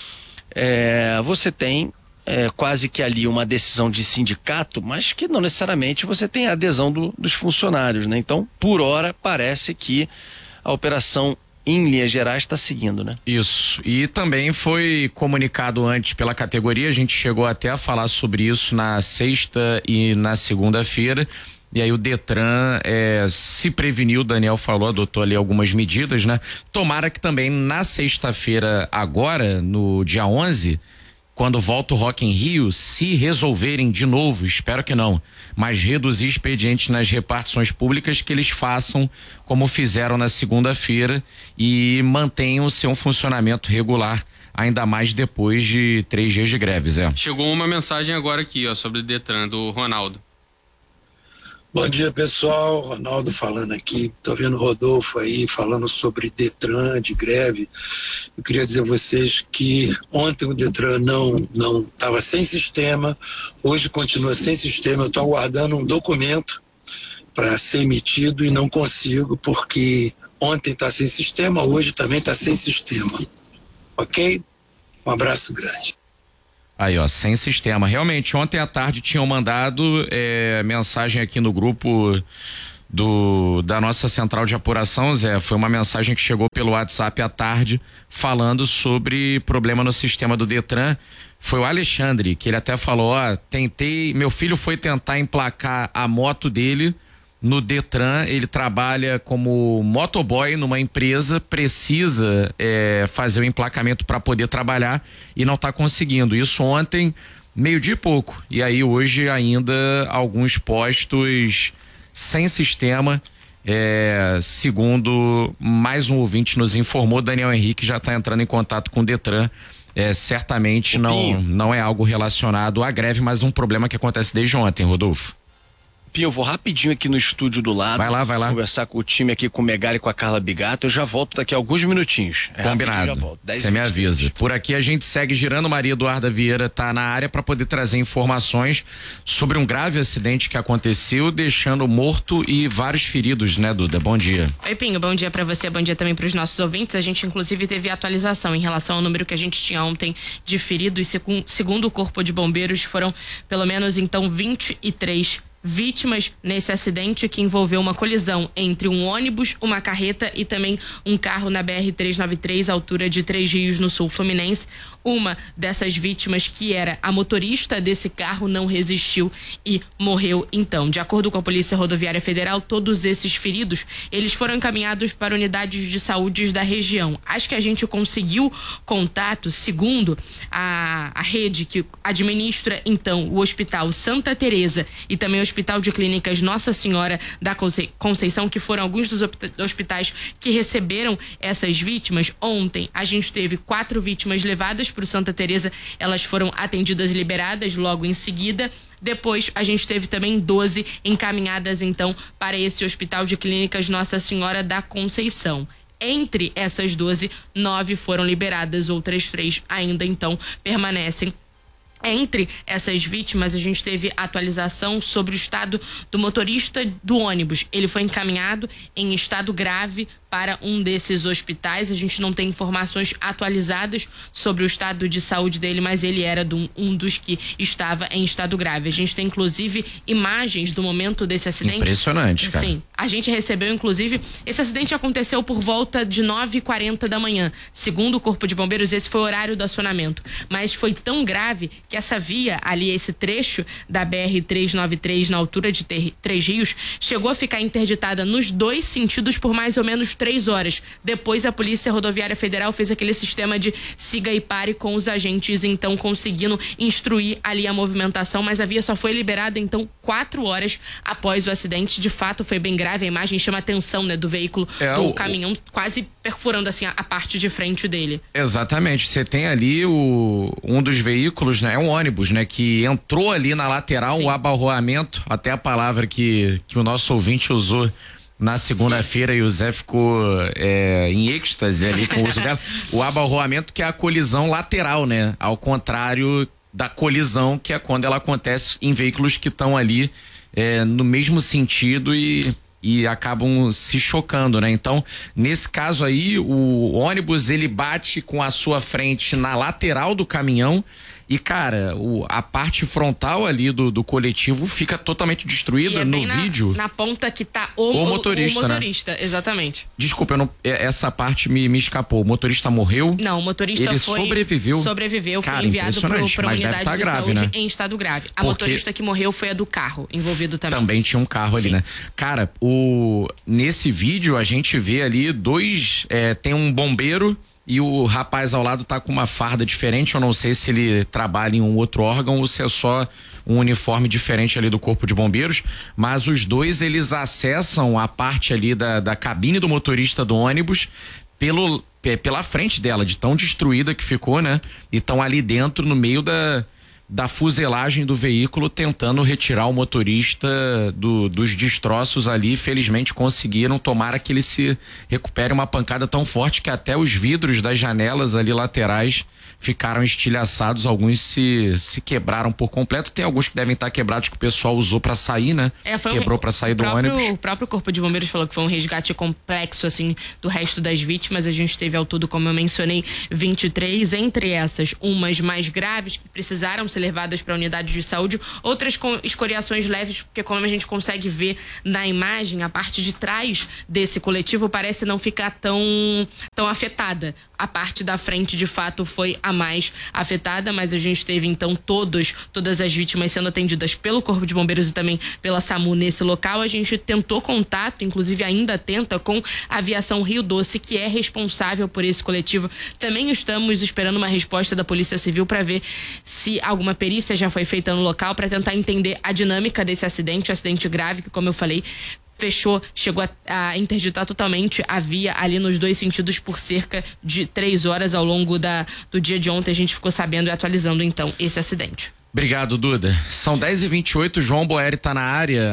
é, você tem é, quase que ali uma decisão de sindicato, mas que não necessariamente você tem a adesão do, dos funcionários, né? Então, por hora, parece que a operação em linhas gerais está seguindo, né? Isso. E também foi comunicado antes pela categoria, a gente chegou até a falar sobre isso na sexta e na segunda-feira. E aí o Detran é, se preveniu, o Daniel falou, adotou ali algumas medidas, né? Tomara que também na sexta-feira agora, no dia onze, quando volta o Rock in Rio, se resolverem de novo, espero que não, mas reduzir expedientes nas repartições públicas, que eles façam como fizeram na segunda-feira e mantenham o seu funcionamento regular, ainda mais depois de três dias de greve, Zé. Chegou uma mensagem agora aqui, ó, sobre o Detran, do Ronaldo. Bom dia, pessoal. Ronaldo falando aqui. Tô vendo o Rodolfo aí falando sobre Detran, de greve. Eu queria dizer a vocês que ontem o Detran não não estava sem sistema, hoje continua sem sistema. Eu estou aguardando um documento para ser emitido e não consigo, porque ontem está sem sistema, hoje também está sem sistema. Ok? Um abraço grande. Aí, ó, sem sistema. Realmente, ontem à tarde tinham mandado é, mensagem aqui no grupo do da nossa central de apuração, Zé. Foi uma mensagem que chegou pelo WhatsApp à tarde falando sobre problema no sistema do Detran. Foi o Alexandre, que ele até falou, ó, tentei, meu filho foi tentar emplacar a moto dele no Detran, ele trabalha como motoboy numa empresa, precisa é, fazer o emplacamento para poder trabalhar e não está conseguindo. Isso ontem, meio-dia e pouco. E aí hoje ainda alguns postos sem sistema, é, segundo mais um ouvinte nos informou, Daniel Henrique já está entrando em contato com o Detran. É, certamente não, não é algo relacionado à greve, mas um problema que acontece desde ontem, Rodolfo. Pinho, eu vou rapidinho aqui no estúdio do lado. Vai lá, vai lá. Conversar com o time aqui, com o Megali e com a Carla Bigato. Eu já volto daqui a alguns minutinhos. É, combinado. Você me avisa. Por aqui a gente segue girando. Maria Eduarda Vieira tá na área para poder trazer informações sobre um grave acidente que aconteceu, deixando morto e vários feridos, né, Duda? Bom dia. Oi, Pinho. Bom dia para você, bom dia também para os nossos ouvintes. A gente inclusive teve atualização em relação ao número que a gente tinha ontem de feridos. Segundo o Corpo de Bombeiros, foram pelo menos então vinte e três vítimas nesse acidente que envolveu uma colisão entre um ônibus, uma carreta e também um carro na B R trezentos e noventa e três, altura de Três Rios, no sul fluminense. Uma dessas vítimas, que era a motorista desse carro, não resistiu e morreu então. De acordo com a Polícia Rodoviária Federal, todos esses feridos, eles foram encaminhados para unidades de saúde da região. As que a gente conseguiu contato, segundo a, a rede que administra então o Hospital Santa Teresa e também o Hospital de Clínicas Nossa Senhora da Conceição, que foram alguns dos hospitais que receberam essas vítimas. Ontem a gente teve quatro vítimas levadas para o Santa Teresa, elas foram atendidas e liberadas logo em seguida. Depois a gente teve também doze encaminhadas então para esse Hospital de Clínicas Nossa Senhora da Conceição. Entre essas doze, nove foram liberadas, outras três ainda então permanecem. Entre essas vítimas, a gente teve atualização sobre o estado do motorista do ônibus. Ele foi encaminhado em estado grave para um desses hospitais. A gente não tem informações atualizadas sobre o estado de saúde dele, mas ele era do, um dos que estava em estado grave. A gente tem inclusive imagens do momento desse acidente. Impressionante, cara. Sim, a gente recebeu inclusive, esse acidente aconteceu por volta de nove e quarenta da manhã. Segundo o Corpo de Bombeiros, esse foi o horário do acionamento, mas foi tão grave que essa via ali, esse trecho da B R trezentos e noventa e três na altura de Três Rios, chegou a ficar interditada nos dois sentidos por mais ou menos três horas. Depois a Polícia Rodoviária Federal fez aquele sistema de siga e pare com os agentes, então conseguindo instruir ali a movimentação, mas a via só foi liberada então quatro horas após o acidente. De fato foi bem grave, a imagem chama atenção, né, do veículo, é, do o, caminhão quase perfurando assim a, a parte de frente dele. Exatamente, você tem ali o um dos veículos, né, é um ônibus, né, que entrou ali na lateral. Sim. O abarroamento, até a palavra que, que o nosso ouvinte usou na segunda-feira, e o Zé ficou é, em êxtase ali com o uso dela. O abarroamento, que é a colisão lateral, né? Ao contrário da colisão, que é quando ela acontece em veículos que estão ali é, no mesmo sentido e, e acabam se chocando, né? Então, nesse caso aí, o ônibus, ele bate com a sua frente na lateral do caminhão. E, cara, o, a parte frontal ali do, do coletivo fica totalmente destruída. É no na, vídeo. Na ponta que tá o, o motorista. O, o motorista, né? Exatamente. Desculpa, eu não, essa parte me, me escapou. O motorista morreu? Não, o motorista ele foi. sobreviveu. Sobreviveu, cara, foi enviado para uma unidade tá de grave, saúde, né? em estado grave. A Porque motorista que morreu foi a do carro, envolvido também. Também tinha um carro ali, Sim. né? Cara, o, nesse vídeo a gente vê ali dois. É, tem um bombeiro. E o rapaz ao lado tá com uma farda diferente. Eu não sei se ele trabalha em um outro órgão ou se é só um uniforme diferente ali do Corpo de Bombeiros. Mas os dois, eles acessam a parte ali da, da cabine do motorista do ônibus pelo, pela frente dela, de tão destruída que ficou, né? E estão ali dentro, no meio da, da fuselagem do veículo, tentando retirar o motorista do, dos destroços ali. Felizmente conseguiram. Tomara que ele se recupere. Uma pancada tão forte que até os vidros das janelas ali laterais ficaram estilhaçados, alguns se, se quebraram por completo. Tem alguns que devem estar quebrados que o pessoal usou para sair, né? É, foi Quebrou um, para sair do próprio, ônibus. O próprio Corpo de Bombeiros falou que foi um resgate complexo, assim, do resto das vítimas. A gente teve ao todo, como eu mencionei, vinte e três, entre essas, umas mais graves que precisaram ser levadas para a unidade de saúde, outras com escoriações leves, porque como a gente consegue ver na imagem, a parte de trás desse coletivo parece não ficar tão, tão afetada. A parte da frente, de fato, foi a mais afetada, mas a gente teve então todos, todas as vítimas sendo atendidas pelo Corpo de Bombeiros e também pela SAMU nesse local. A gente tentou contato, inclusive ainda tenta, com a Aviação Rio Doce, que é responsável por esse coletivo. Também estamos esperando uma resposta da Polícia Civil para ver se alguma perícia já foi feita no local, para tentar entender a dinâmica desse acidente, um acidente grave que, como eu falei, fechou, chegou a, a interditar totalmente a via ali nos dois sentidos por cerca de três horas ao longo da, do dia de ontem. A gente ficou sabendo e atualizando então esse acidente. Obrigado, Duda. São dez e vinte e oito, João Boeri está na área.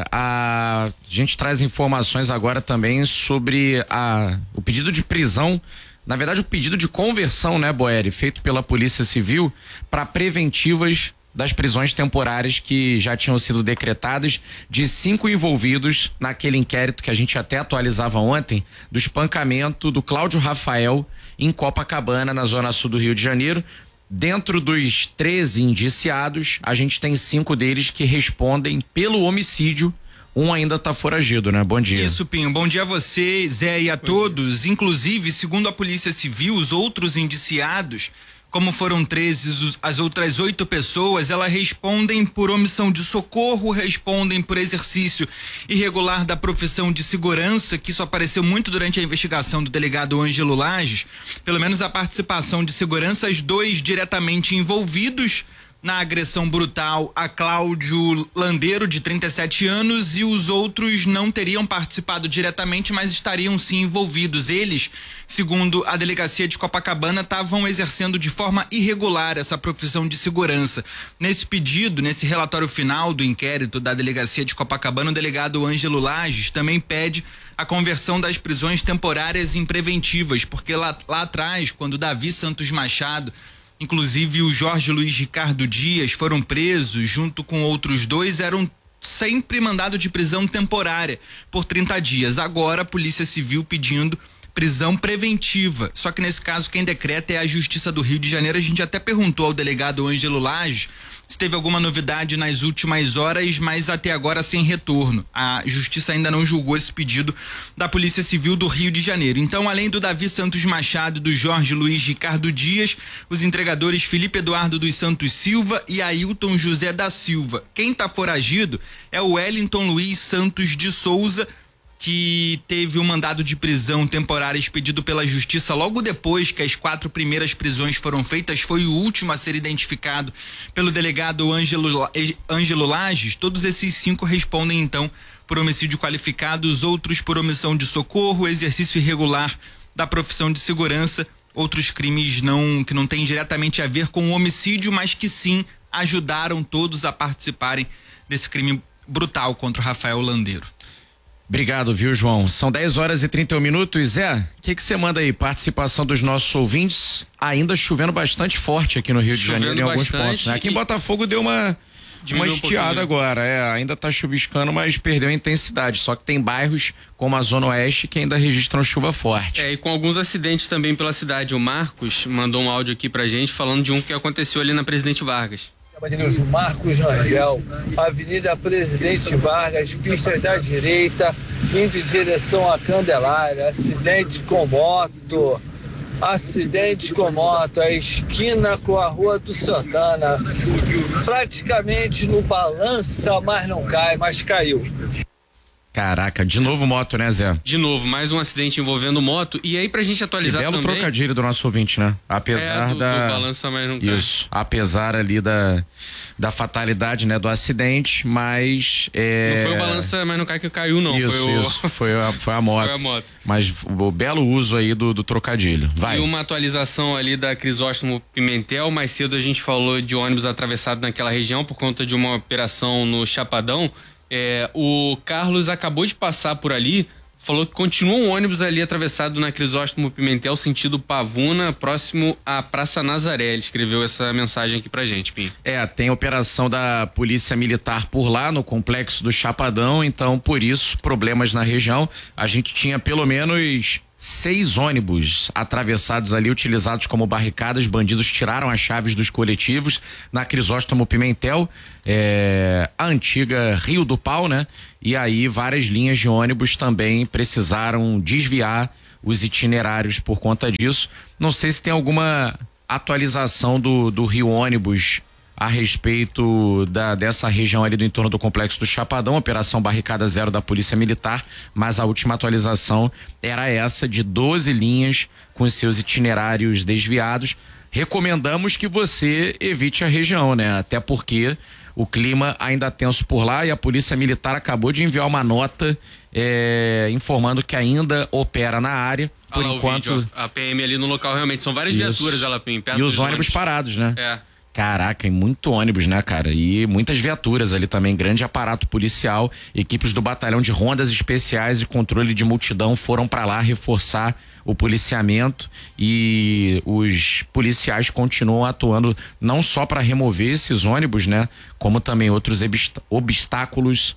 A gente traz informações agora também sobre a, o pedido de prisão, na verdade o pedido de conversão, né, Boeri, feito pela Polícia Civil para preventivas das prisões temporárias que já tinham sido decretadas de cinco envolvidos naquele inquérito que a gente até atualizava ontem, do espancamento do Cláudio Rafael em Copacabana, na zona sul do Rio de Janeiro. Dentro dos treze indiciados, a gente tem cinco deles que respondem pelo homicídio. Um ainda tá foragido, né? Bom dia. Isso, Pinho. Bom dia a você, Zé, e a Bom todos. Dia. Inclusive, segundo a Polícia Civil, os outros indiciados, como foram treze, as outras oito pessoas, elas respondem por omissão de socorro, respondem por exercício irregular da profissão de segurança, que isso apareceu muito durante a investigação do delegado Ângelo Lages. Pelo menos a participação de segurança, os dois diretamente envolvidos na agressão brutal a Cláudio Landeiro, de trinta e sete anos, e os outros não teriam participado diretamente, mas estariam sim envolvidos. Eles, segundo a delegacia de Copacabana, estavam exercendo de forma irregular essa profissão de segurança. Nesse pedido, nesse relatório final do inquérito da delegacia de Copacabana, o delegado Ângelo Lages também pede a conversão das prisões temporárias em preventivas, porque lá, lá atrás, quando Davi Santos Machado, inclusive o Jorge Luiz Ricardo Dias, foram presos junto com outros dois, eram sempre mandado de prisão temporária por trinta dias. Agora a Polícia Civil pedindo prisão preventiva. Só que nesse caso quem decreta é a Justiça do Rio de Janeiro. A gente até perguntou ao delegado Ângelo Lages se teve alguma novidade nas últimas horas, mas até agora sem retorno. A Justiça ainda não julgou esse pedido da Polícia Civil do Rio de Janeiro. Então, além do Davi Santos Machado e do Jorge Luiz Ricardo Dias, os entregadores Felipe Eduardo dos Santos Silva e Ailton José da Silva. Quem está foragido é o Wellington Luiz Santos de Souza, que teve um mandado de prisão temporária expedido pela Justiça logo depois que as quatro primeiras prisões foram feitas. Foi o último a ser identificado pelo delegado Ângelo, Ângelo Lages. Todos esses cinco respondem então por homicídio qualificado, os outros por omissão de socorro, exercício irregular da profissão de segurança, outros crimes não que não têm diretamente a ver com o homicídio, mas que sim ajudaram todos a participarem desse crime brutal contra o Rafael Landeiro. Obrigado, viu, João? São dez horas e trinta e um minutos. Zé, o que que você manda aí? Participação dos nossos ouvintes, ainda chovendo bastante forte aqui no Rio chovendo de Janeiro em alguns bastante, pontos, né? Aqui em Botafogo deu uma, uma estiada um agora, é, ainda tá chuviscando, mas perdeu a intensidade, só que tem bairros como a Zona Oeste que ainda registram chuva forte. É, e com alguns acidentes também pela cidade. O Marcos mandou um áudio aqui pra gente falando de um que aconteceu ali na Presidente Vargas. Marcos Rangel, Avenida Presidente Vargas, pista da direita, indo em direção à Candelária, acidente com moto, acidente com moto, a esquina com a Rua do Santana, praticamente no balança, mas não cai, mas caiu. Caraca, de novo moto, né, Zé? De novo, mais um acidente envolvendo moto. E aí, pra gente atualizar e belo também... trocadilho do nosso ouvinte, né? Apesar é, do, da... do balança, mas não cai. Isso, apesar ali da, da fatalidade, né, do acidente, mas... É... Não foi o balança, mas não cai que caiu, não. Isso, foi o... isso, foi a, foi a moto. Foi a moto. Mas o belo uso aí do, do trocadilho. Vai. E uma atualização ali da Crisóstomo Pimentel. Mais cedo a gente falou de ônibus atravessado naquela região por conta de uma operação no Chapadão. É, o Carlos acabou de passar por ali, falou que continua um ônibus ali atravessado na Crisóstomo Pimentel, sentido Pavuna, próximo à Praça Nazaré. Ele escreveu essa mensagem aqui pra gente, Pinho. É, tem operação da Polícia Militar por lá, no complexo do Chapadão, então por isso, problemas na região. A gente tinha pelo menos seis ônibus atravessados ali, utilizados como barricadas. Bandidos tiraram as chaves dos coletivos na Crisóstomo Pimentel, é, a antiga Rio do Pau, né? E aí várias linhas de ônibus também precisaram desviar os itinerários por conta disso. Não sei se tem alguma atualização do, do Rio Ônibus a respeito da, dessa região ali do entorno do complexo do Chapadão, operação Barricada Zero da Polícia Militar, mas a última atualização era essa, de doze linhas com seus itinerários desviados. Recomendamos que você evite a região, né? Até porque o clima ainda tenso por lá e a Polícia Militar acabou de enviar uma nota é, informando que ainda opera na área. Por Olha lá enquanto, o vídeo, ó, a P M ali no local, realmente são várias Isso. viaturas, ela Pinho, perto e os dos ônibus parados, né? É. Caraca, e muito ônibus, né, cara? E muitas viaturas ali também, grande aparato policial, equipes do batalhão de rondas especiais e controle de multidão foram para lá reforçar o policiamento, e os policiais continuam atuando não só para remover esses ônibus, né, como também outros obstáculos,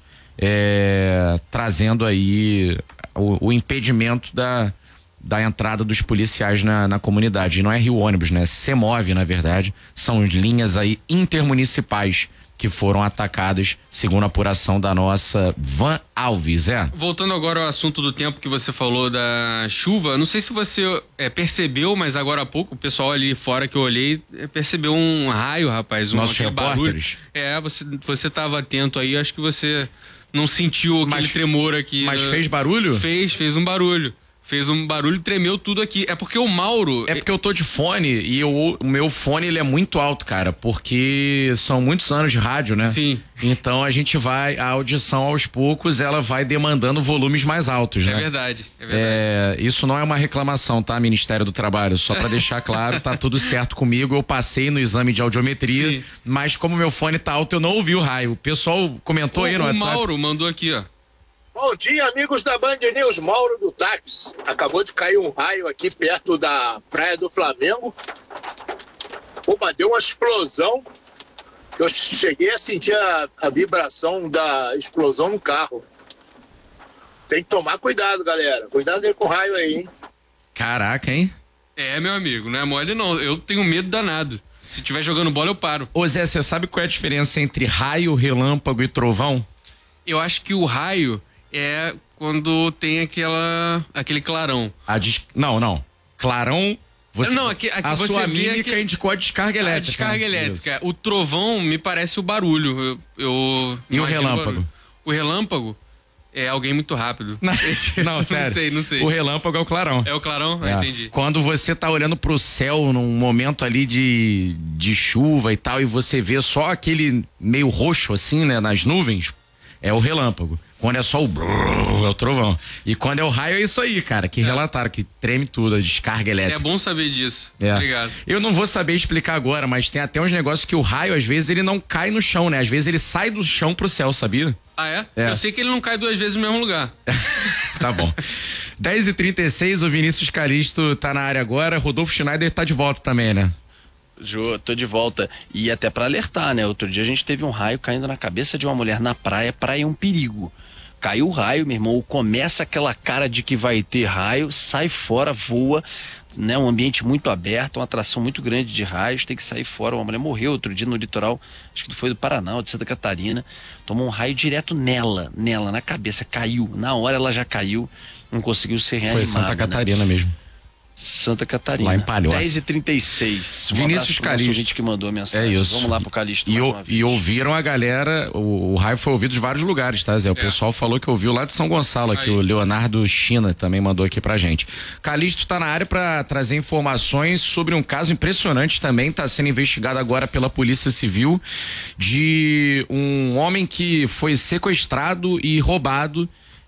é, trazendo aí o, o impedimento da da entrada dos policiais na, na comunidade. E não é Rio Ônibus, né? Semove, na verdade. São linhas aí intermunicipais que foram atacadas, segundo a apuração da nossa Van Alves, é? Voltando agora ao assunto do tempo que você falou da chuva, não sei se você é, percebeu, mas agora há pouco o pessoal ali fora que eu olhei é, percebeu um raio, rapaz. Um Nossos barulho. repórteres. É, você, você tava atento aí, acho que você não sentiu aquele Mas- tremor aqui. mas né? fez barulho? Fez, fez um barulho. Fez um barulho e tremeu tudo aqui. É porque o Mauro... É porque eu tô de fone e eu, o meu fone ele é muito alto, cara, porque são muitos anos de rádio, né? Sim. Então a gente vai, a audição aos poucos, ela vai demandando volumes mais altos, É né? verdade, é verdade. É, isso não é uma reclamação, tá, Ministério do Trabalho? Só pra deixar claro, tá tudo certo comigo. Eu passei no exame de audiometria, Sim. mas como meu fone tá alto, eu não ouvi o raio. O pessoal comentou O, aí no o WhatsApp. Mauro mandou aqui, ó. Bom dia, amigos da Band News. Mauro do táxi. Acabou de cair um raio aqui perto da Praia do Flamengo. Opa, deu uma explosão. Que eu cheguei a sentir a, a vibração da explosão no carro. Tem que tomar cuidado, galera. Cuidado aí com o raio aí, hein? Caraca, hein? É, meu amigo, não é mole não. Eu tenho medo danado. Se tiver jogando bola, eu paro. Ô Zé, você sabe qual é a diferença entre raio, relâmpago e trovão? Eu acho que o raio é quando tem aquela aquele clarão. A des... Não, não. Clarão. Você... Não, aqui, aqui a você sua vê mímica que... indicou a descarga elétrica. A descarga elétrica. Isso. O trovão me parece o barulho. Eu, eu E o imagino relâmpago? barulho. O relâmpago é alguém muito rápido. Não, não, sério. Não sei, não sei. O relâmpago é o clarão. É o clarão? Ah, É. entendi. Quando você tá olhando pro céu num momento ali de, de chuva e tal, e você vê só aquele meio roxo assim, né, nas nuvens, é o relâmpago. Quando é só o brrr, é o trovão. E quando é o raio, é isso aí, cara, que relataram, que treme tudo, a descarga elétrica. É bom saber disso. É. Obrigado. Eu não vou saber explicar agora, mas tem até uns negócios que o raio, às vezes, ele não cai no chão, né? Às vezes ele sai do chão pro céu, sabia? Ah, é? É. Eu sei que ele não cai duas vezes no mesmo lugar. Tá bom. dez e trinta e seis, o Vinícius Calisto tá na área agora, Rodolfo Schneider tá de volta também, né? Jô, tô de volta. E até pra alertar, né? Outro dia a gente teve um raio caindo na cabeça de uma mulher na praia. Praia é um perigo. Caiu o raio, meu irmão, começa aquela cara de que vai ter raio, sai fora, voa, né? Um ambiente muito aberto, uma atração muito grande de raios, tem que sair fora. Uma mulher morreu outro dia no litoral, acho que foi do Paraná ou de Santa Catarina, tomou um raio direto nela, nela, na cabeça, caiu. Na hora ela já caiu, não conseguiu ser reanimada. Foi Santa Catarina né? mesmo. Santa Catarina. Lá em Palhoça. dez e trinta e seis. Um Vinícius Calixto. gente que mandou a mensagem. É isso. Vamos lá pro Calixto. E, mais o, uma vez. e ouviram a galera, o, o raio foi ouvido de vários lugares, tá, Zé? O é. pessoal falou que ouviu lá de São Gonçalo, aqui, o Leonardo China também mandou aqui pra gente. Calixto tá na área pra trazer informações sobre um caso impressionante também, tá sendo investigado agora pela Polícia Civil, de um homem que foi sequestrado e roubado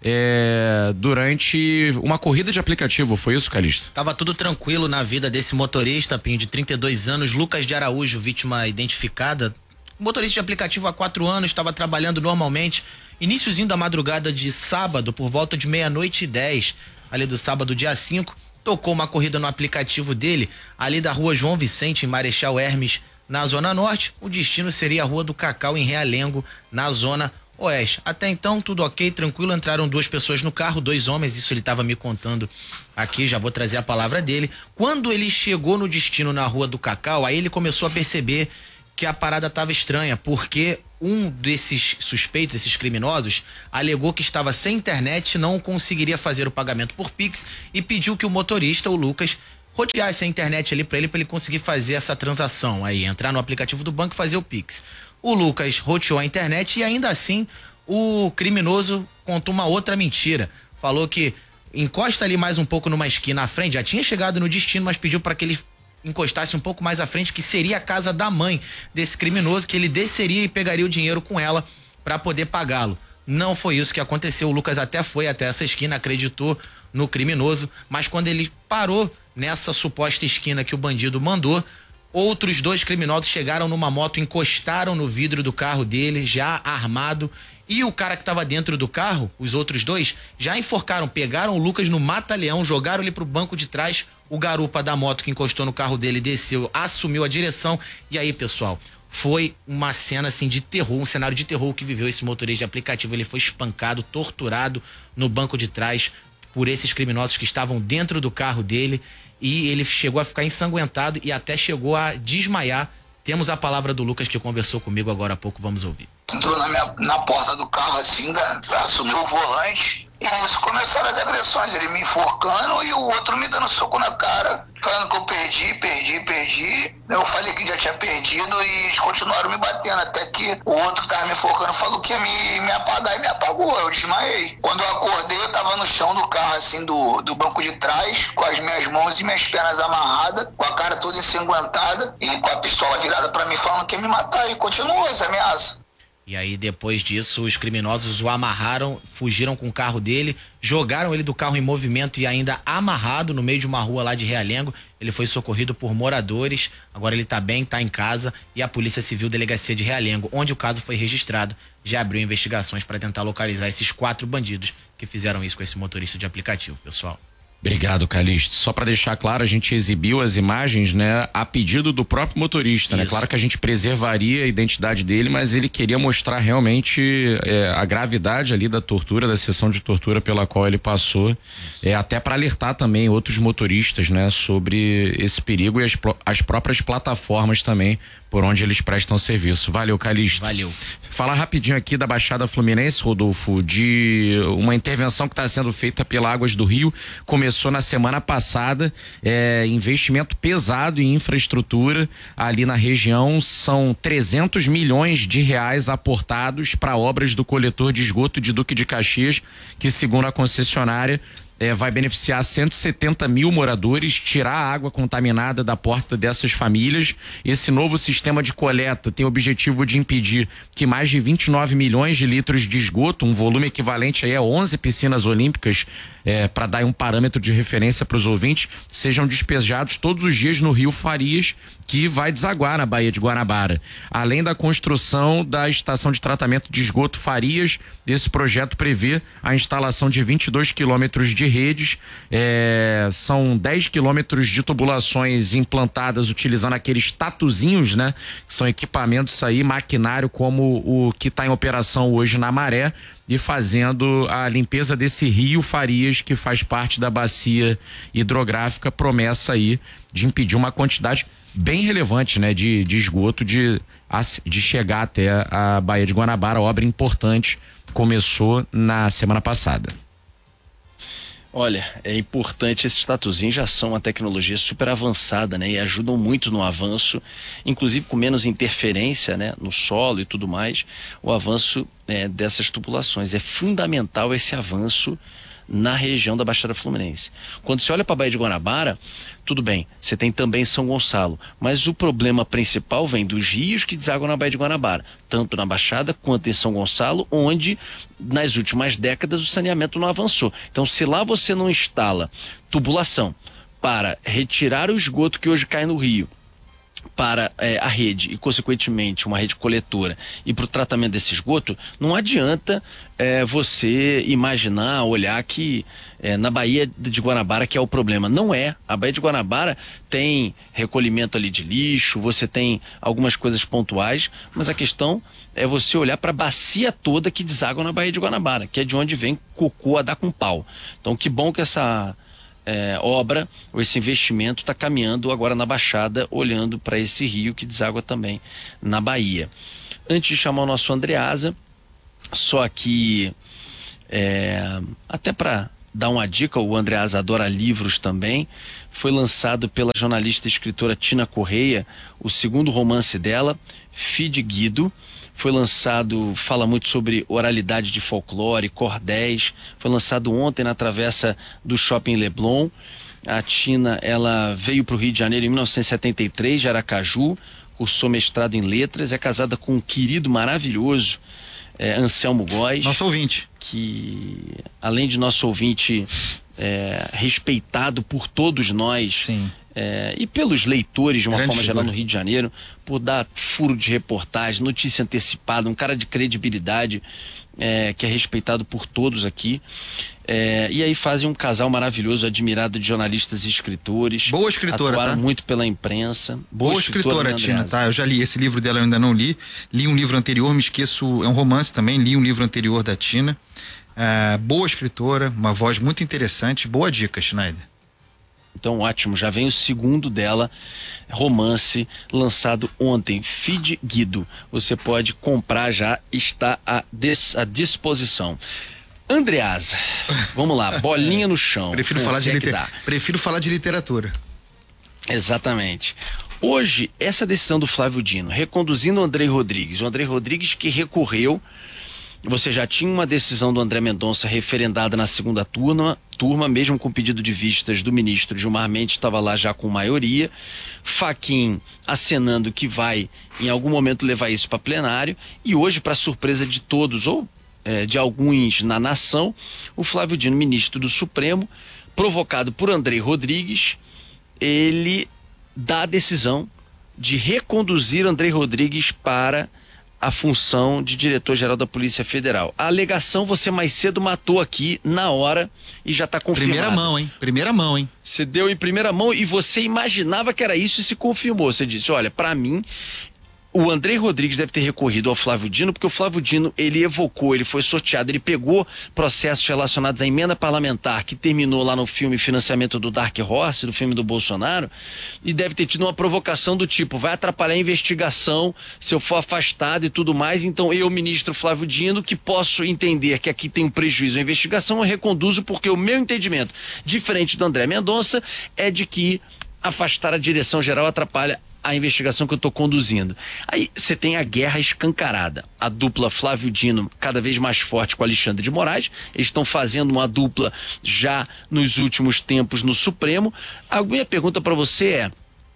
É, durante uma corrida de aplicativo, foi isso, Calixto? Tava tudo tranquilo na vida desse motorista, Pinho, de trinta e dois anos, Lucas de Araújo, vítima identificada. Motorista de aplicativo há quatro anos, estava trabalhando normalmente. Iniciozinho da madrugada de sábado, por volta de meia-noite e dez, ali do sábado, dia cinco, tocou uma corrida no aplicativo dele, ali da rua João Vicente, em Marechal Hermes, na Zona Norte. O destino seria a Rua do Cacau, em Realengo, na Zona Oeste. Até então, tudo ok, tranquilo. Entraram duas pessoas no carro, dois homens, isso ele estava me contando aqui, já vou trazer a palavra dele. Quando ele chegou no destino na Rua do Cacau, aí ele começou a perceber que a parada estava estranha, porque um desses suspeitos, esses criminosos, alegou que estava sem internet, não conseguiria fazer o pagamento por Pix e pediu que o motorista, o Lucas, roteasse a internet ali para ele, para ele conseguir fazer essa transação aí, entrar no aplicativo do banco e fazer o Pix. O Lucas roteou a internet e ainda assim o criminoso contou uma outra mentira. Falou que encosta ali mais um pouco numa esquina à frente, já tinha chegado no destino, mas pediu para que ele encostasse um pouco mais à frente, que seria a casa da mãe desse criminoso, que ele desceria e pegaria o dinheiro com ela para poder pagá-lo. Não foi isso que aconteceu. O Lucas até foi até essa esquina, acreditou no criminoso, mas quando ele parou nessa suposta esquina que o bandido mandou, outros dois criminosos chegaram numa moto, encostaram no vidro do carro dele, já armado, e o cara que estava dentro do carro, os outros dois, já enforcaram, pegaram o Lucas no mata-leão, jogaram ele pro banco de trás. O garupa da moto que encostou no carro dele desceu, assumiu a direção, e aí, pessoal, foi uma cena assim de terror, um cenário de terror que viveu esse motorista de aplicativo. Ele foi espancado, torturado no banco de trás por esses criminosos que estavam dentro do carro dele, e ele chegou a ficar ensanguentado e até chegou a desmaiar. Temos a palavra do Lucas, que conversou comigo agora há pouco, vamos ouvir. Entrou na, minha, na porta do carro assim, da, assumiu o volante, e nisso começaram as agressões, ele me enforcando e o outro me dando soco na cara, falando que eu perdi, perdi, perdi. Eu falei que já tinha perdido e eles continuaram me batendo, até que o outro que tava me enforcando falou que ia me, me apagar e me apagou, eu desmaiei. Quando eu acordei, eu tava no chão do carro, assim, do, do banco de trás, com as minhas mãos e minhas pernas amarradas, com a cara toda ensanguentada e com a pistola virada pra mim, falando que ia me matar, e continuou essa ameaça. E aí, depois disso, os criminosos o amarraram, fugiram com o carro dele, jogaram ele do carro em movimento e ainda amarrado no meio de uma rua lá de Realengo. Ele foi socorrido por moradores, agora ele tá bem, tá em casa, e a Polícia Civil Delegacia de Realengo, onde o caso foi registrado, já abriu investigações para tentar localizar esses quatro bandidos que fizeram isso com esse motorista de aplicativo, pessoal. Obrigado, Calixto. Só para deixar claro, a gente exibiu as imagens, né, a pedido do próprio motorista, né? Claro que a gente preservaria a identidade dele, mas ele queria mostrar realmente é, a gravidade ali da tortura, da sessão de tortura pela qual ele passou, é, até para alertar também outros motoristas, né, sobre esse perigo e as, as próprias plataformas também por onde eles prestam serviço. Valeu, Calixto. Valeu. Falar rapidinho aqui da Baixada Fluminense, Rodolfo, de uma intervenção que está sendo feita pela Águas do Rio. Começou na semana passada, é, investimento pesado em infraestrutura ali na região. São trezentos milhões de reais aportados para obras do coletor de esgoto de Duque de Caxias, que, segundo a concessionária, É, vai beneficiar cento e setenta mil moradores, tirar a água contaminada da porta dessas famílias. Esse novo sistema de coleta tem o objetivo de impedir que mais de vinte e nove milhões de litros de esgoto, um volume equivalente aí a onze piscinas olímpicas, é, para dar um parâmetro de referência para os ouvintes, sejam despejados todos os dias no Rio Farias, que vai desaguar na Baía de Guanabara. Além da construção da estação de tratamento de esgoto Farias, esse projeto prevê a instalação de vinte e dois quilômetros de redes, é, são dez quilômetros de tubulações implantadas utilizando aqueles tatuzinhos, né? São equipamentos aí, maquinário como o que está em operação hoje na Maré, e fazendo a limpeza desse rio Farias, que faz parte da bacia hidrográfica. Promessa aí de impedir uma quantidade bem relevante, né, de, de esgoto de, de chegar até a Baía de Guanabara. Obra importante, começou na semana passada. Olha, é importante, esses tatuzinhos já são uma tecnologia super avançada, né? E ajudam muito no avanço, inclusive com menos interferência, né? No solo e tudo mais, o avanço é, dessas tubulações. É fundamental esse avanço na região da Baixada Fluminense. Quando você olha para a Baía de Guanabara, tudo bem, você tem também São Gonçalo, mas o problema principal vem dos rios que desaguam na Baía de Guanabara, tanto na Baixada quanto em São Gonçalo, onde nas últimas décadas o saneamento não avançou. Então, se lá você não instala tubulação para retirar o esgoto que hoje cai no rio para é, a rede e, consequentemente, uma rede coletora e para o tratamento desse esgoto, não adianta é, você imaginar, olhar que é, na Baía de Guanabara que é o problema. Não é. A Baía de Guanabara tem recolhimento ali de lixo, você tem algumas coisas pontuais, mas a questão é você olhar para a bacia toda que deságua na Baía de Guanabara, que é de onde vem cocô a dar com pau. Então, que bom que essa É, obra, ou esse investimento está caminhando agora na Baixada, olhando para esse rio que deságua também na Bahia. Antes de chamar o nosso Andreasa, só que é, até para dar uma dica, o Andreasa adora livros também, foi lançado pela jornalista e escritora Tina Correia o segundo romance dela, Fide Guido. Foi lançado, fala muito sobre oralidade de folclore, cordéis. Foi lançado ontem na travessa do Shopping Leblon. A Tina, ela veio para o Rio de Janeiro em mil novecentos e setenta e três, de Aracaju, cursou mestrado em letras, é casada com um querido maravilhoso, é, Anselmo Góes. Nosso ouvinte. Que, além de nosso ouvinte, é, respeitado por todos nós. Sim. É, e pelos leitores de uma Grande forma geral figura. no Rio de Janeiro, por dar furo de reportagem, notícia antecipada, um cara de credibilidade, é, que é respeitado por todos aqui. É, e aí fazem um casal maravilhoso, admirado de jornalistas e escritores. Boa escritora, atuaram tá? muito pela imprensa. Boa, Boa escritora, né, Tina, tá? Eu já li esse livro dela, eu ainda não li. Li um livro anterior, me esqueço, é um romance também, li um livro anterior da Tina. É, boa escritora, uma voz muito interessante. Boa dica, Schneider. Então, ótimo, já vem o segundo dela, romance, lançado ontem, Fide Guido. Você pode comprar já, está à, dis, à disposição. Andreasa, vamos lá, bolinha no chão. Prefiro falar, de liter... Prefiro falar de literatura. Exatamente. Hoje, essa decisão do Flávio Dino, reconduzindo o Andrei Rodrigues, o Andrei Rodrigues que recorreu. Você já tinha uma decisão do André Mendonça referendada na segunda turma, turma, mesmo com pedido de vistas do ministro Gilmar Mendes, estava lá já com maioria. Fachin acenando que vai, em algum momento, levar isso para plenário. E hoje, para surpresa de todos, ou é, de alguns na nação, o Flávio Dino, ministro do Supremo, provocado por Andrei Rodrigues, ele dá a decisão de reconduzir Andrei Rodrigues para a função de diretor-geral da Polícia Federal. A alegação você mais cedo matou aqui na hora e já está confirmado. Primeira mão, hein? Primeira mão, hein? Você deu em primeira mão e você imaginava que era isso e se confirmou. Você disse, olha, para mim, o Andrei Rodrigues deve ter recorrido ao Flávio Dino, porque o Flávio Dino, ele evocou, ele foi sorteado, ele pegou processos relacionados à emenda parlamentar que terminou lá no filme Financiamento do Dark Horse, do filme do Bolsonaro, e deve ter tido uma provocação do tipo, vai atrapalhar a investigação se eu for afastado e tudo mais, então eu, ministro Flávio Dino, que posso entender que aqui tem um prejuízo à investigação, eu reconduzo porque o meu entendimento, diferente do André Mendonça, é de que afastar a direção geral atrapalha a investigação que eu estou conduzindo. Aí você tem a guerra escancarada. A dupla Flávio Dino cada vez mais forte com Alexandre de Moraes. Eles estão fazendo uma dupla já nos últimos tempos no Supremo. A minha pergunta para você é: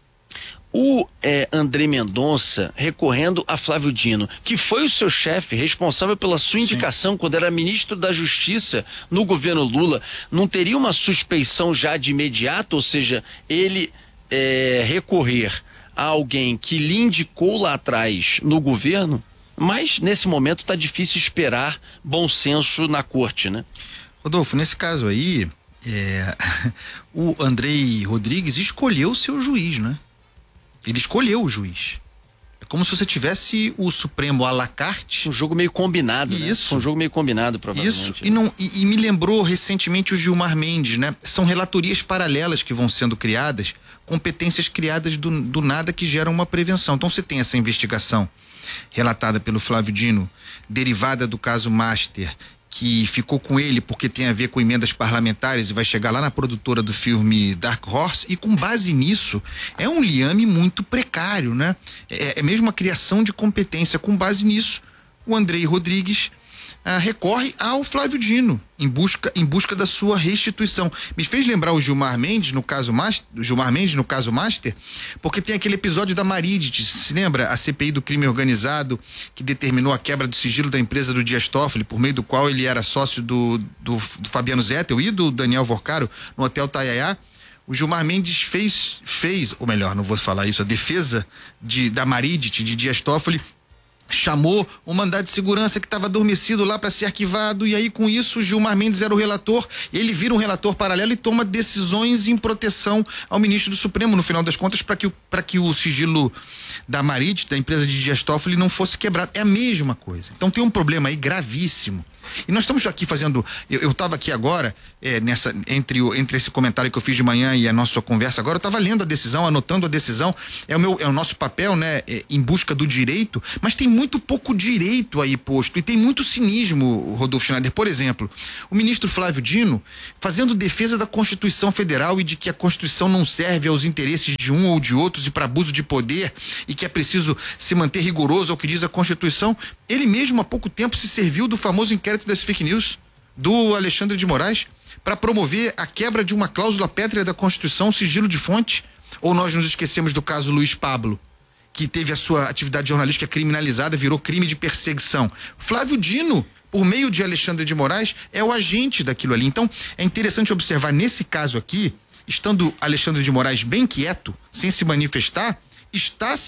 o é, André Mendonça recorrendo a Flávio Dino, que foi o seu chefe responsável pela sua indicação Sim. quando era ministro da Justiça no governo Lula, não teria uma suspeição já de imediato? Ou seja, ele é, recorrer a alguém que lhe indicou lá atrás no governo, mas nesse momento está difícil esperar bom senso na corte, né? Rodolfo, nesse caso aí, é, o Andrei Rodrigues escolheu o seu juiz, né? Ele escolheu o juiz. É como se você tivesse o Supremo à la carte. Um jogo meio combinado, Isso. né? Um jogo meio combinado, provavelmente. Isso, e, não, e, e me lembrou recentemente o Gilmar Mendes, né? São relatorias paralelas que vão sendo criadas, competências criadas do, do nada que geram uma prevenção. Então você tem essa investigação relatada pelo Flávio Dino, derivada do caso Master, que ficou com ele porque tem a ver com emendas parlamentares e vai chegar lá na produtora do filme Dark Horse, e com base nisso é um liame muito precário, né? É, é mesmo a criação de competência. Com base nisso, o Andrei Rodrigues ah, recorre ao Flávio Dino em busca, em busca da sua restituição. Me fez lembrar o Gilmar Mendes no caso Master, o Gilmar Mendes no caso Master, porque tem aquele episódio da Marides, se lembra? A C P I do crime organizado, que determinou a quebra do sigilo da empresa do Dias Toffoli, por meio do qual ele era sócio do, do, do Fabiano Zettel e do Daniel Vorcaro no Hotel Taiaiá. O Gilmar Mendes fez, fez, ou melhor, não vou falar isso, a defesa de, da Marides, de Dias Toffoli, chamou o mandado de segurança que estava adormecido lá para ser arquivado, e aí com isso o Gilmar Mendes era o relator, ele vira um relator paralelo e toma decisões em proteção ao ministro do Supremo, no final das contas, para que, para que o sigilo da Marides, da empresa de Dias Toffoli, não fosse quebrado. É a mesma coisa. Então tem um problema aí gravíssimo. E nós estamos aqui fazendo, eu estava aqui agora, é, nessa, entre, o, entre esse comentário que eu fiz de manhã e a nossa conversa agora, eu estava lendo a decisão, anotando a decisão, é o, meu, é o nosso papel, né, é, em busca do direito, mas tem muito pouco direito aí posto, e tem muito cinismo, Rodolfo Schneider. Por exemplo, o ministro Flávio Dino fazendo defesa da Constituição Federal e de que a Constituição não serve aos interesses de um ou de outros e para abuso de poder, e que é preciso se manter rigoroso ao que diz a Constituição. Ele mesmo há pouco tempo se serviu do famoso inquérito das fake news do Alexandre de Moraes para promover a quebra de uma cláusula pétrea da Constituição, sigilo de fonte. Ou nós nos esquecemos do caso Luiz Pablo, que teve a sua atividade jornalística criminalizada, virou crime de perseguição. Flávio Dino, por meio de Alexandre de Moraes, é o agente daquilo ali. Então é interessante observar nesse caso aqui, estando Alexandre de Moraes bem quieto, sem se manifestar, está